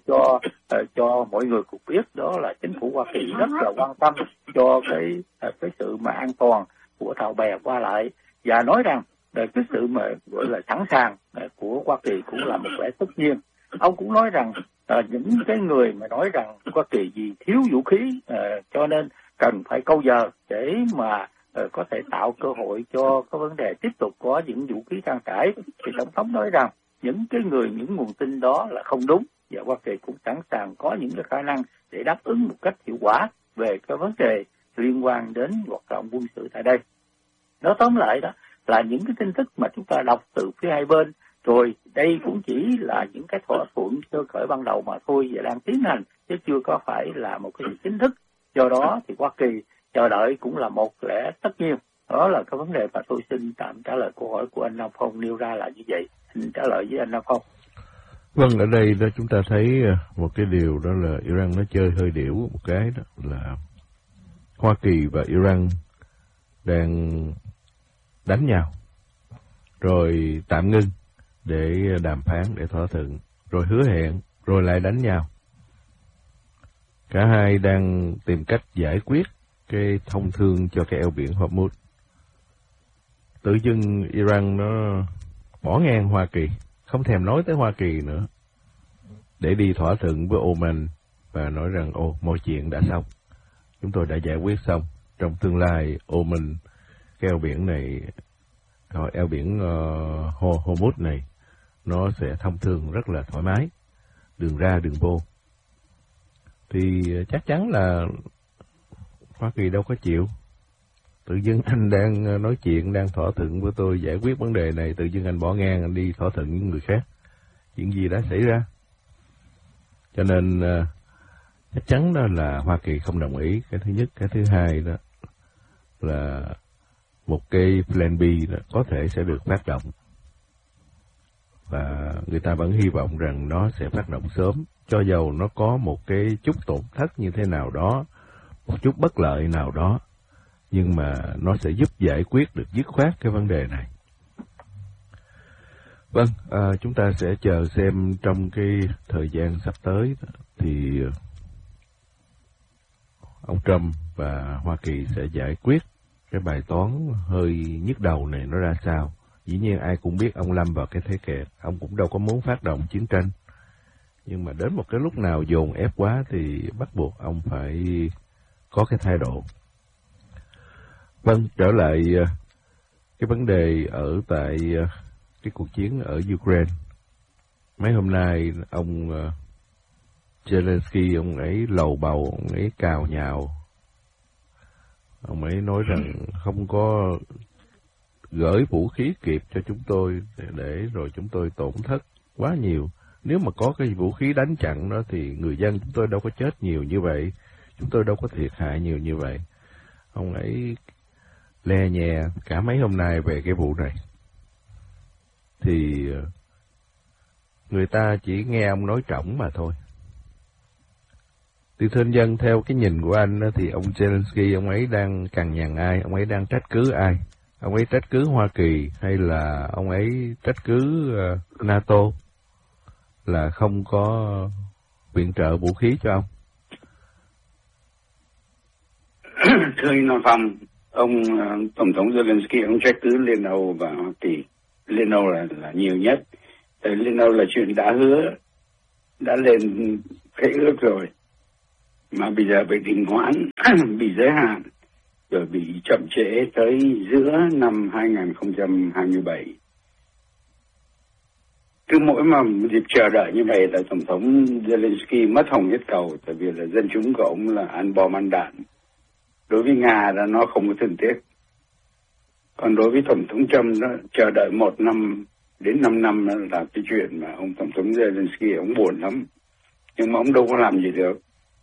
cho mọi người cũng biết đó là chính phủ Hoa Kỳ rất là quan tâm cho cái sự mà an toàn của tàu bè qua lại, và nói rằng cái sự mà gọi là sẵn sàng của Hoa Kỳ cũng là một lẽ tất nhiên. Ông cũng nói rằng những cái người mà nói rằng Hoa Kỳ vì thiếu vũ khí cho nên cần phải câu giờ để mà có thể tạo cơ hội cho cái vấn đề tiếp tục có những vũ khí trang trải, thì tổng thống nói rằng những nguồn tin đó là không đúng, và Hoa Kỳ cũng sẵn sàng có những cái khả năng để đáp ứng một cách hiệu quả về cái vấn đề liên quan đến hoạt động quân sự tại đây. Nói tóm lại đó là những cái tin tức mà chúng ta đọc từ phía hai bên, rồi đây cũng chỉ là những cái thỏa thuận sơ khởi ban đầu mà thôi và đang tiến hành, chứ chưa có phải là một cái gì chính thức. Do đó thì Hoa Kỳ chờ đợi cũng là một lẽ tất nhiên. Đó là cái vấn đề mà tôi xin tạm trả lời câu hỏi của anh Nam Phong nêu ra là như vậy. Xin trả lời với anh Nam Phong. Vâng, ở đây đó chúng ta thấy một cái điều đó là Iran nó chơi hơi điểu một cái, đó là Hoa Kỳ và Iran đang đánh nhau, rồi tạm ngưng để đàm phán, để thỏa thuận, rồi hứa hẹn, rồi lại đánh nhau. Cả hai đang tìm cách giải quyết cái thông thương cho cái eo biển Hormuz. Tự dưng Iran nó bỏ ngang Hoa Kỳ, không thèm nói tới Hoa Kỳ nữa, để đi thỏa thuận với Oman và nói rằng mọi chuyện đã xong, chúng tôi đã giải quyết xong. Trong tương lai Oman, cái eo biển này, eo biển Hormuz này, nó sẽ thông thương rất là thoải mái, đường ra đường vô. Thì chắc chắn là Hoa Kỳ đâu có chịu. Tự dưng anh đang nói chuyện, đang thỏa thuận với tôi giải quyết vấn đề này, tự dưng anh bỏ ngang, anh đi thỏa thuận với người khác. Chuyện gì đã xảy ra? Cho nên chắc chắn đó là Hoa Kỳ không đồng ý, cái thứ nhất. Cái thứ hai đó là một cái plan B đó có thể sẽ được phát động. Và người ta vẫn hy vọng rằng nó sẽ phát động sớm, cho dầu nó có một cái chút tổn thất như thế nào đó, một chút bất lợi nào đó, nhưng mà nó sẽ giúp giải quyết được dứt khoát cái vấn đề này. Vâng, chúng ta sẽ chờ xem trong cái thời gian sắp tới thì ông Trump và Hoa Kỳ sẽ giải quyết cái bài toán hơi nhức đầu này nó ra sao. Dĩ nhiên ai cũng biết ông lâm vào cái thế kẹt, ông cũng đâu có muốn phát động chiến tranh. Nhưng mà đến một cái lúc nào dồn ép quá thì bắt buộc ông phải có cái thái độ. Vâng, trở lại cái vấn đề ở tại cái cuộc chiến ở Ukraine. Mấy hôm nay ông Zelensky, ông ấy lầu bầu, ông ấy cào nhào. Ông ấy nói rằng không có gửi vũ khí kịp cho chúng tôi, để rồi chúng tôi tổn thất quá nhiều. Nếu mà có cái vũ khí đánh chặn đó thì người dân chúng tôi đâu có chết nhiều như vậy, chúng tôi đâu có thiệt hại nhiều như vậy. Ông ấy le nhè cả mấy hôm nay về cái vụ này. Thì người ta chỉ nghe ông nói trỏng mà thôi. Thì thưa dân, theo cái nhìn của anh đó, thì ông Zelensky, ông ấy đang cằn nhằn ai? Ông ấy đang trách cứ ai? Ông ấy trách cứ Hoa Kỳ hay là ông ấy trách cứ NATO là không có viện trợ vũ khí cho ông? Thưa anh Nam Phong, ông Tổng thống Zelensky, ông trách cứ Liên Âu và Hoa Kỳ Liên Âu là nhiều nhất. Tại Liên Âu là chuyện đã hứa, đã lên khế ước rồi, mà bây giờ bị đình hoãn, bị giới hạn, rồi bị chậm trễ tới giữa năm 2027. Cứ mỗi mà dịp chờ đợi như vậy là Tổng thống Zelensky mất hồn hết cầu, tại vì là dân chúng của ông là ăn bom ăn đạn. Đối với Nga là nó không có thương tiếc. Còn đối với Tổng thống Trump đó, chờ đợi 1 năm đến 5 năm là cái chuyện mà ông Tổng thống Zelensky ông buồn lắm. Nhưng mà ông đâu có làm gì được.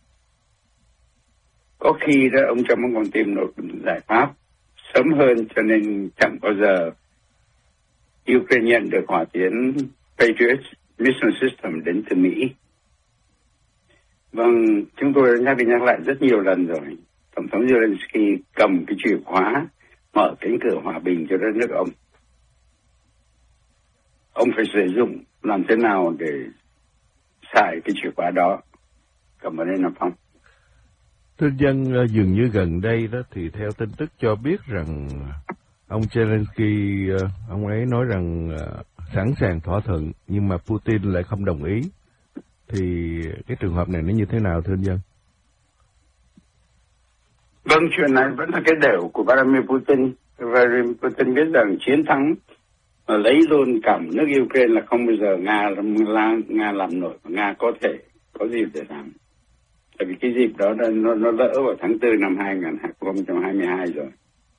Có khi đó ông Trump ông còn tìm được giải pháp sớm hơn, cho nên chẳng bao giờ Ukraine nhận được hỏa tiễn Patriot Mission System đến từ Mỹ. Vâng, chúng tôi đã nhắc lại rất nhiều lần rồi. Tổng thống Zelensky cầm cái chìa khóa mở cánh cửa hòa bình cho đất nước ông. Ông phải sử dụng làm thế nào để xài cái chìa khóa đó. Cảm ơn anh Nam Phong. Thưa dân, dường như gần đây đó thì theo tin tức cho biết rằng ông Zelensky, ông ấy nói rằng sẵn sàng thỏa thuận, nhưng mà Putin lại không đồng ý. Thì cái trường hợp này nó như thế nào thưa anh dân? Vâng, chuyện này vẫn là cái đều của Vladimir Putin. Vladimir Putin biết rằng chiến thắng lấy luôn cả nước Ukraine là không bao giờ Nga làm nổi, và Nga có thể có dịp để làm. Tại vì cái dịp đó nó lỡ vào tháng 4 năm 2022 rồi.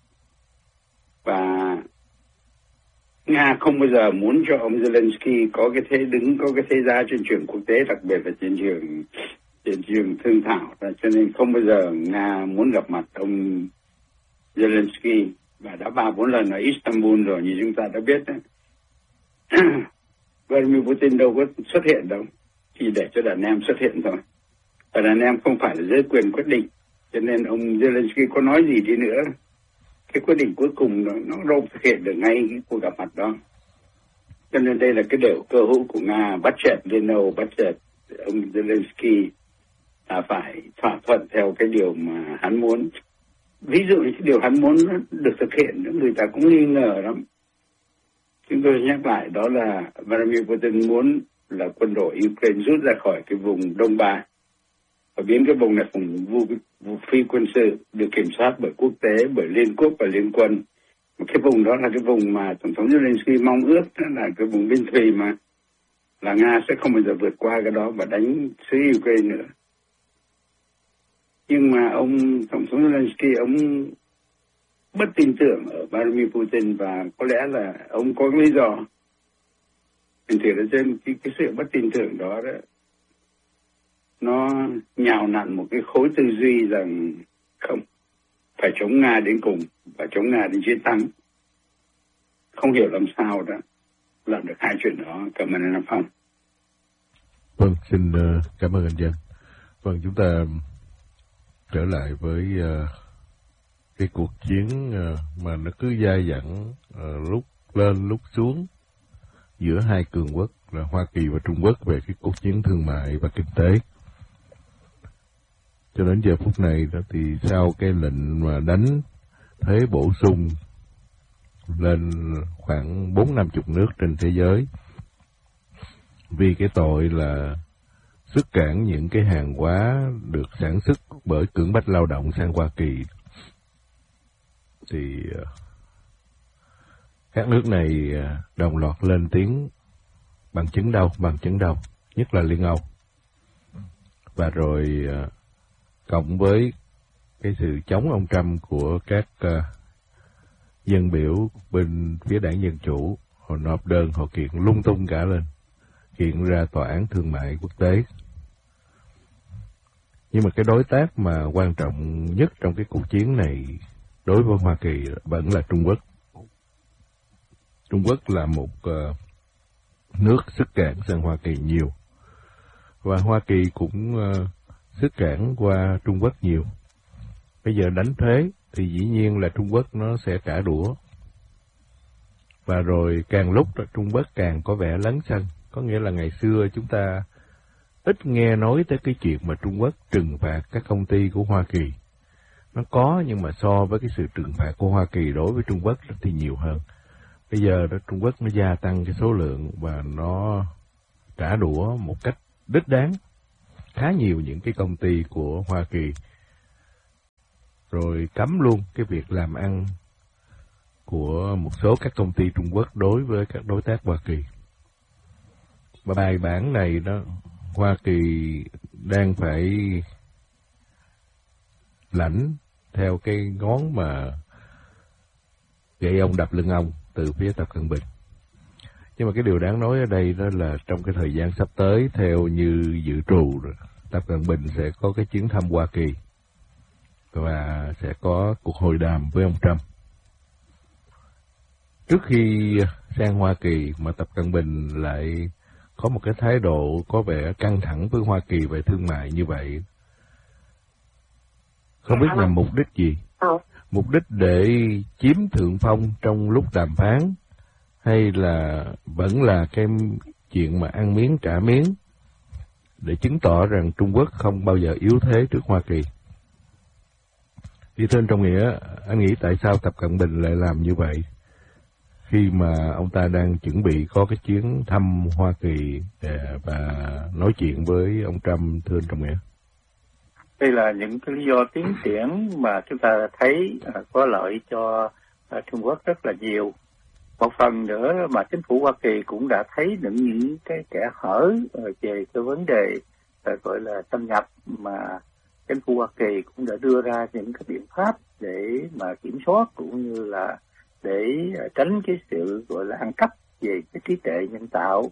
Và Nga không bao giờ muốn cho ông Zelensky có cái thế đứng, có cái thế giá trên trường quốc tế, đặc biệt là trên trường thương thảo. Cho nên không bao giờ Nga muốn gặp mặt ông Zelensky, và đã 3-4 lần ở Istanbul rồi như chúng ta đã biết đấy. Vladimir Putin đâu có xuất hiện đâu, chỉ để cho đàn em xuất hiện thôi. Và đàn em không phải là giới quyền quyết định, cho nên ông Zelensky có nói gì đi nữa, cái quyết định cuối cùng nó đâu thực hiện được ngay cái cuộc gặp mặt đó. Cho nên đây là cái điều cơ hữu của Nga, bắt chẹt Liên Âu, bắt chẹt ông Zelensky là phải thỏa thuận theo cái điều mà hắn muốn. Ví dụ như cái điều hắn muốn nó được thực hiện, người ta cũng nghi ngờ lắm. Chúng tôi nhắc lại đó là Vladimir Putin muốn là quân đội Ukraine rút ra khỏi cái vùng Đông Ba và biến cái vùng này thành vùng phi quân sự được kiểm soát bởi quốc tế, bởi Liên Quốc và Liên quân. Một cái vùng đó là cái vùng mà Tổng thống Zelensky mong ước, đó là cái vùng biên thùy mà là Nga sẽ không bao giờ vượt qua cái đó và đánh xứ Ukraine nữa. Nhưng mà ông Tổng thống Zelensky, ông bất tin tưởng ở Vladimir Putin, và có lẽ là ông có lý do. Mình thấy là trên cái sự bất tin tưởng đó nó nhào nặn một cái khối tư duy rằng không, phải chống Nga đến cùng và chống Nga đến chiến thắng. Không hiểu làm sao đó làm được hai chuyện đó. Cảm ơn anh Nam Phong. Vâng, xin cảm ơn anh Dân. Vâng, chúng ta trở lại với cái cuộc chiến mà nó cứ dai dẳng, lúc lên lúc xuống giữa hai cường quốc là Hoa Kỳ và Trung Quốc về cái cuộc chiến thương mại và kinh tế. Cho đến giờ phút này đó thì sau cái lệnh mà đánh thuế bổ sung lên khoảng 40-50 nước trên thế giới vì cái tội là xuất cản những cái hàng hóa được sản xuất bởi cưỡng bách lao động sang Hoa Kỳ, thì các nước này đồng loạt lên tiếng bằng chứng đâu, nhất là Liên Âu. Và rồi cộng với cái sự chống ông Trump của các dân biểu bên phía đảng Dân Chủ, họ nộp đơn, họ kiện lung tung cả lên, kiện ra tòa án thương mại quốc tế. Nhưng mà cái đối tác mà quan trọng nhất trong cái cuộc chiến này đối với Hoa Kỳ vẫn là Trung Quốc. Trung Quốc là một nước xuất cảng sang Hoa Kỳ nhiều, và Hoa Kỳ cũng xuất cảng qua Trung Quốc nhiều. Bây giờ đánh thuế thì dĩ nhiên là Trung Quốc nó sẽ trả đũa. Và rồi càng lúc Trung Quốc càng có vẻ lấn sân. Có nghĩa là ngày xưa chúng ta ít nghe nói tới cái chuyện mà Trung Quốc trừng phạt các công ty của Hoa Kỳ. Nó có, nhưng mà so với cái sự trừng phạt của Hoa Kỳ đối với Trung Quốc thì nhiều hơn. Bây giờ đó Trung Quốc nó gia tăng cái số lượng và nó trả đũa một cách đích đáng khá nhiều những cái công ty của Hoa Kỳ, rồi cấm luôn cái việc làm ăn của một số các công ty Trung Quốc đối với các đối tác Hoa Kỳ. Và bài bản này đó, Hoa Kỳ đang phải lãnh theo cái ngón mà gậy ông đập lưng ông từ phía Tập Cận Bình. Nhưng mà cái điều đáng nói ở đây đó là trong cái thời gian sắp tới, theo như dự trù, Tập Cận Bình sẽ có cái chuyến thăm Hoa Kỳ và sẽ có cuộc hội đàm với ông Trump. Trước khi sang Hoa Kỳ mà Tập Cận Bình lại có một cái thái độ có vẻ căng thẳng với Hoa Kỳ về thương mại như vậy, không biết là mục đích gì? Mục đích để chiếm thượng phong trong lúc đàm phán, hay là vẫn là cái chuyện mà ăn miếng trả miếng để chứng tỏ rằng Trung Quốc không bao giờ yếu thế trước Hoa Kỳ? Thì thưa anh Trọng Nghĩa, anh nghĩ tại sao Tập Cận Bình lại làm như vậy khi mà ông ta đang chuẩn bị có cái chuyến thăm Hoa Kỳ và nói chuyện với ông Trump, thưa anh Trọng Nghĩa? Đây là những cái lý do tiến triển mà chúng ta thấy có lợi cho Trung Quốc rất là nhiều. Một phần nữa mà chính phủ Hoa Kỳ cũng đã thấy những cái kẽ hở về cái vấn đề gọi là xâm nhập, mà chính phủ Hoa Kỳ cũng đã đưa ra những cái biện pháp để mà kiểm soát, cũng như là để tránh cái sự gọi là ăn cắp về cái trí tuệ nhân tạo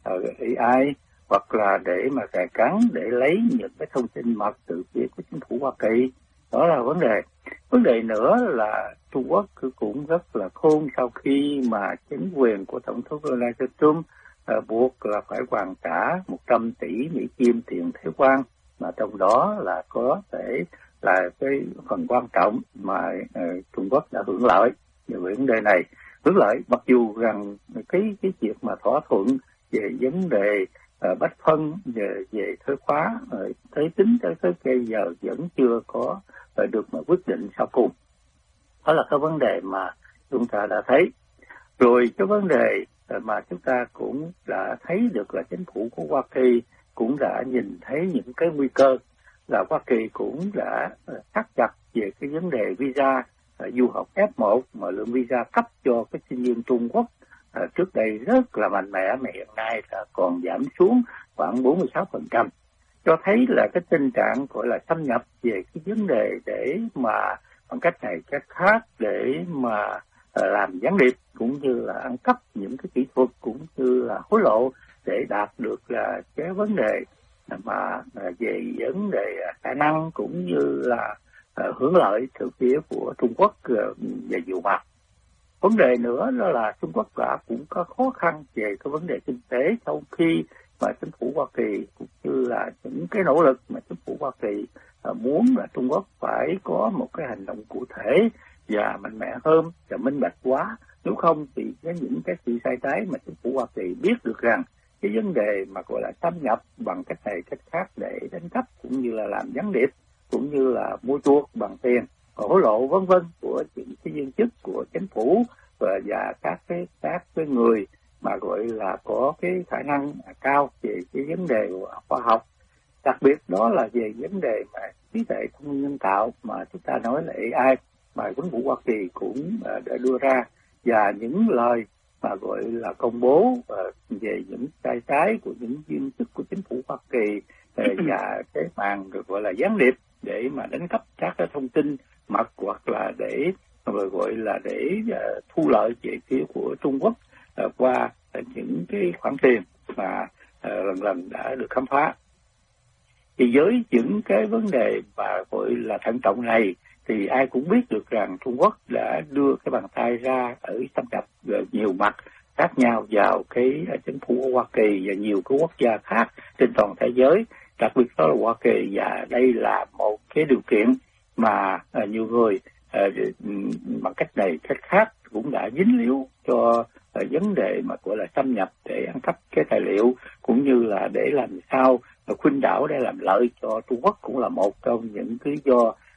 AI, hoặc là để mà cài cắn để lấy những cái thông tin mật từ phía của chính phủ Hoa Kỳ. Đó là vấn đề. Vấn đề nữa là Trung Quốc cũng rất là khôn sau khi mà chính quyền của Tổng thống Donald Trump buộc là phải hoàn trả 100 tỷ Mỹ Kim tiền thuế quan, mà trong đó là có thể là cái phần quan trọng mà Trung Quốc đã hưởng lợi về vấn đề này. Hưởng lợi mặc dù rằng cái việc mà thỏa thuận về vấn đề bách phân về thuế khóa tới tính tới bây giờ vẫn chưa có được mà quyết định sau cùng. Đó là cái vấn đề mà chúng ta đã thấy. Rồi cái vấn đề mà chúng ta cũng đã thấy được là chính phủ của Hoa Kỳ cũng đã nhìn thấy những cái nguy cơ, là Hoa Kỳ cũng đã thắt chặt về cái vấn đề visa du học F1, mà lượng visa cấp cho cái sinh viên Trung Quốc trước đây rất là mạnh mẽ, mà hiện nay là còn giảm xuống khoảng 46%, cho thấy là cái tình trạng gọi là xâm nhập về cái vấn đề để mà bằng cách này cách khác để mà làm gián điệp, cũng như là ăn cắp những cái kỹ thuật, cũng như là hối lộ để đạt được là cái vấn đề mà về vấn đề khả năng cũng như là hưởng lợi từ phía của Trung Quốc về nhiều mặt. Vấn đề nữa đó là Trung Quốc cũng có khó khăn về cái vấn đề kinh tế sau khi mà chính phủ Hoa Kỳ cũng như là những cái nỗ lực mà chính phủ Hoa Kỳ muốn là Trung Quốc phải có một cái hành động cụ thể và mạnh mẽ hơn và minh bạch quá. Nếu không thì với những cái sự sai trái mà chính phủ Hoa Kỳ biết được rằng cái vấn đề mà gọi là xâm nhập bằng cách này cách khác để đánh cắp, cũng như là làm gián điệp, cũng như là mua chuộc bằng tiền, hối lộ vân vân của những cái viên chức của chính phủ và các cái người mà gọi là có cái khả năng cao về cái vấn đề khoa học, đặc biệt đó là về vấn đề mà trí tuệ thông minh nhân tạo mà chúng ta nói là AI, mà chính phủ Hoa Kỳ cũng đã đưa ra, và những lời mà gọi là công bố về những sai trái của những viên chức của chính phủ Hoa Kỳ và cái màn gọi là gián điệp để mà đánh cắp các cái thông tin mật, hoặc là để gọi là để thu lợi về phía của Trung Quốc qua những cái khoản tiền mà lần lần đã được khám phá. Thì với những cái vấn đề mà gọi là thận trọng này thì ai cũng biết được rằng Trung Quốc đã đưa cái bàn tay ra ở xâm nhập nhiều mặt khác nhau vào cái chính phủ của Hoa Kỳ và nhiều cái quốc gia khác trên toàn thế giới, đặc biệt đó là Hoa Kỳ, và đây là một cái điều kiện mà nhiều người bằng cách này cách khác cũng đã dính líu cho vấn đề mà gọi là xâm nhập để ăn cắp cái tài liệu, cũng như là để làm sao khuynh đảo để làm lợi cho Trung Quốc, cũng là một trong những lý do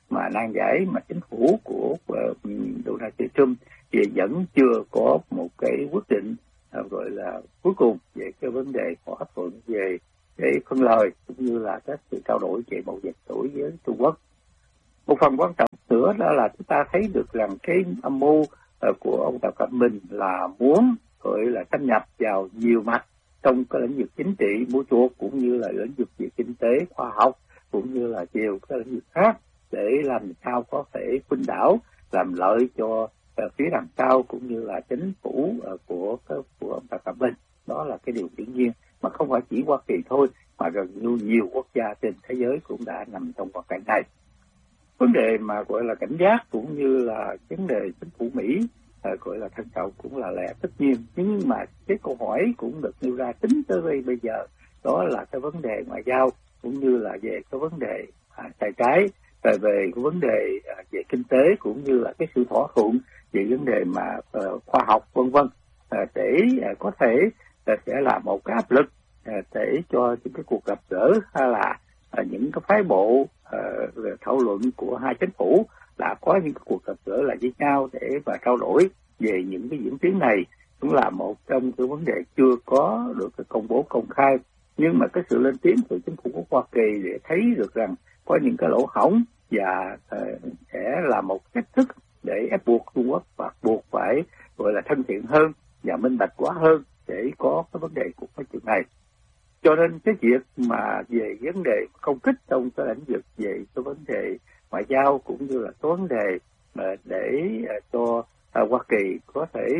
mà nan giải mà chính phủ của Donald Trump thì vẫn chưa có một cái quyết định gọi là cuối cùng về cái vấn đề thỏa thuận về cái phân lời cũng như là các sự trao đổi về mậu dịch đối với Trung Quốc. Một phần quan trọng nữa đó là chúng ta thấy được rằng cái âm mưu của ông Tập Cận Bình là muốn gọi là xâm nhập vào nhiều mặt trong cái lĩnh vực chính trị, mua chuộc cũng như là lĩnh vực về kinh tế, khoa học cũng như là nhiều cái lĩnh vực khác để làm sao có thể khuynh đảo làm lợi cho phía đằng sau cũng như là chính phủ của ông Tập Cận Bình. Đó là cái điều hiển nhiên mà không phải chỉ Hoa Kỳ thôi mà gần như nhiều quốc gia trên thế giới cũng đã nằm trong hoàn cảnh này. Vấn đề mà gọi là cảnh giác cũng như là vấn đề chính phủ Mỹ gọi là thận trọng cũng là lẽ tất nhiên, nhưng mà cái câu hỏi cũng được nêu ra tính tới đây bây giờ đó là cái vấn đề ngoại giao cũng như là về cái vấn đề sai trái, về cái vấn đề về kinh tế cũng như là cái sự thỏa thuận về vấn đề mà khoa học vân vân, để có thể sẽ là một cái áp lực để cho những cái cuộc gặp gỡ hay là những cái phái bộ thảo luận của hai chính phủ là có những cái cuộc gặp gỡ lại với nhau để mà trao đổi về những cái diễn tiến này, cũng là một trong cái vấn đề chưa có được công bố công khai. Nhưng mà cái sự lên tiếng từ chính phủ của Hoa Kỳ để thấy được rằng có những cái lỗ hổng và sẽ là một cách thức để ép buộc Trung Quốc và buộc phải gọi là thân thiện hơn và minh bạch quá hơn để có cái vấn đề của cái chuyện này. Cho nên cái việc mà về vấn đề công kích trong cái lĩnh vực về cái vấn đề ngoại giao cũng như là cái vấn đề để cho Hoa Kỳ có thể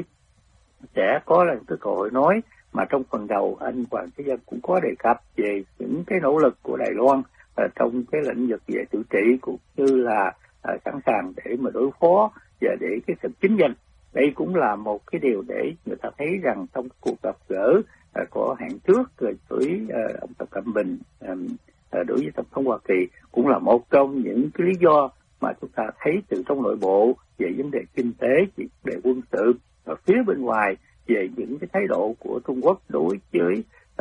sẽ có là cái cơ hội nói, mà trong phần đầu anh Hoàng Thế Dân cũng có đề cập về những cái nỗ lực của Đài Loan trong cái lĩnh vực về tự trị cũng như là sẵn sàng để mà đối phó và để cái sự chính danh. Đây cũng là một cái điều để người ta thấy rằng trong cuộc gặp gỡ có hẹn trước với ông Tập Cận Bình đối với Tổng thống Hoa Kỳ cũng là một trong những cái lý do mà chúng ta thấy từ trong nội bộ về vấn đề kinh tế, về vấn đề quân sự, và phía bên ngoài về những cái thái độ của Trung Quốc đối với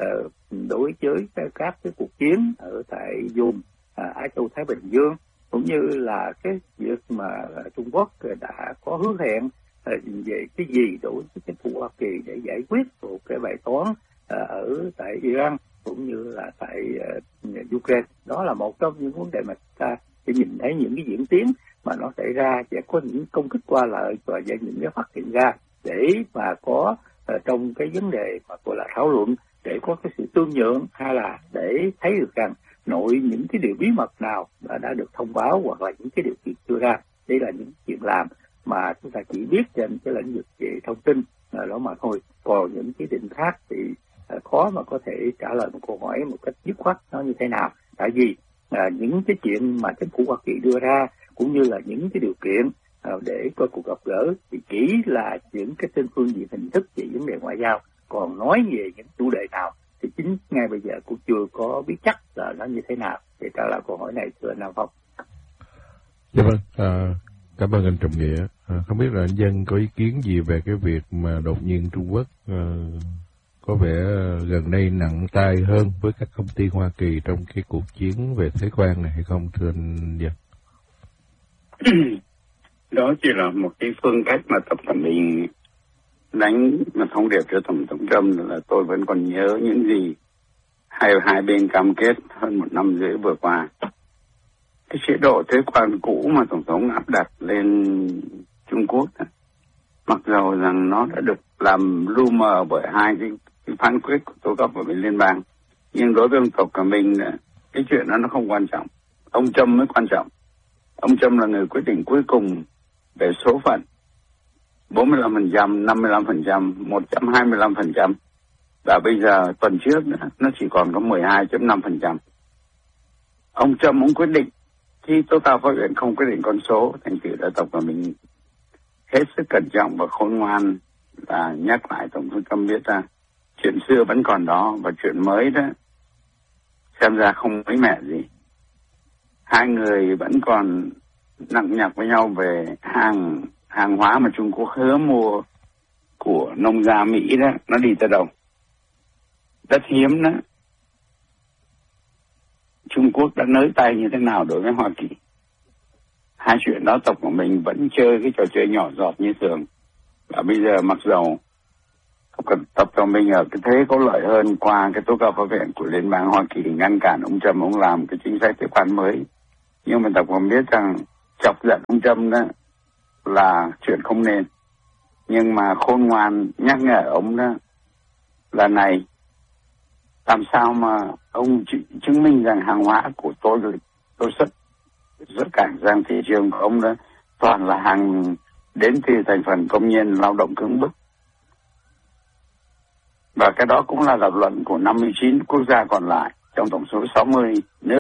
các cái cuộc chiến ở tại vùng Á Châu Thái Bình Dương, cũng như là cái việc mà Trung Quốc đã có hứa hẹn về cái gì đối với chính phủ Hoa Kỳ để giải quyết một cái bài toán ở tại Iran cũng như là tại Ukraine. Đó là một trong những vấn đề mà ta sẽ nhìn thấy những cái diễn tiến mà nó xảy ra và có những công kích qua lại và những cái phát hiện ra để mà có trong cái vấn đề mà gọi là thảo luận để có cái sự tương nhượng, hay là để thấy được rằng nội những cái điều bí mật nào đã được thông báo hoặc là những cái điều kiện đưa ra. Đây là những chuyện làm mà chúng ta chỉ biết trên cái lĩnh vực về thông tin đó mà thôi. Còn những cái định khác thì khó mà có thể trả lời một câu hỏi một cách dứt khoát nó như thế nào. Tại vì những cái chuyện mà chính phủ Hoa Kỳ đưa ra cũng như là những cái điều kiện để có cuộc gặp gỡ thì chỉ là những cái trên phương diện hình thức về vấn đề ngoại giao. Còn nói về những chủ đề nào thì chính ngay bây giờ cũng chưa có biết chắc là nó như thế nào để trả lời câu hỏi này, thưa anh Nam Phong. Dạ vâng, cảm ơn anh Trọng Nghĩa. Không biết là anh Dân có ý kiến gì về cái việc mà đột nhiên Trung Quốc có vẻ gần đây nặng tay hơn với các công ty Hoa Kỳ trong cái cuộc chiến về thuế quan này hay không, thưa anh Dân? Đó chỉ là một cái phương cách mà Tập Cận Bình đánh mà thông điệp cho Tổng thống Trump là tôi vẫn còn nhớ những gì hai bên cam kết hơn 1 năm rưỡi vừa qua. Cái chế độ thuế quan cũ mà Tổng thống áp đặt lên Trung Quốc đó, mặc dầu rằng nó đã được làm lu mờ bởi hai cái phán quyết của tố cấp ở bên liên bang, nhưng đối với ông Tập Cận Bình cái chuyện đó nó không quan trọng. Ông Trump mới quan trọng. Ông Trump là người quyết định cuối cùng về số phận 45%, 55%, 125%. Và bây giờ tuần trước nó chỉ còn có 12.5%. Ông Trump cũng quyết định, khi tố cáo pháp viện không quyết định con số, thành thử đã Tập Cận Bình hết sức cẩn trọng và khôn ngoan là nhắc lại Tổng thống Trump biết ra chuyện xưa vẫn còn đó và chuyện mới đó xem ra không mới mẻ gì. Hai người vẫn còn nặng nhọc với nhau về hàng hóa mà Trung Quốc hứa mua của nông gia Mỹ đó, nó đi tới đâu. Đất hiếm đó, Trung Quốc đã nới tay như thế nào đối với Hoa Kỳ. hai chuyện đó tộc của mình vẫn chơi cái trò chơi nhỏ giọt như thường. Và bây giờ mặc dầu tập của mình ở cái thế có lợi hơn qua cái tố cáo pháp viện của Liên bang Hoa Kỳ ngăn cản ông Trump ông làm cái chính sách thuế quan mới, nhưng mà tộc cũng biết rằng chọc giận ông Trump đó là chuyện không nên, nhưng mà khôn ngoan nhắc nhở ông đó là này, làm sao mà ông chứng minh rằng hàng hóa của tôi xuất cảng sang thị trường của ông đó toàn là hàng đến từ thành phần công nhân lao động cưỡng bức. Và cái đó cũng là lập luận của 59 quốc gia còn lại trong tổng số 60 nước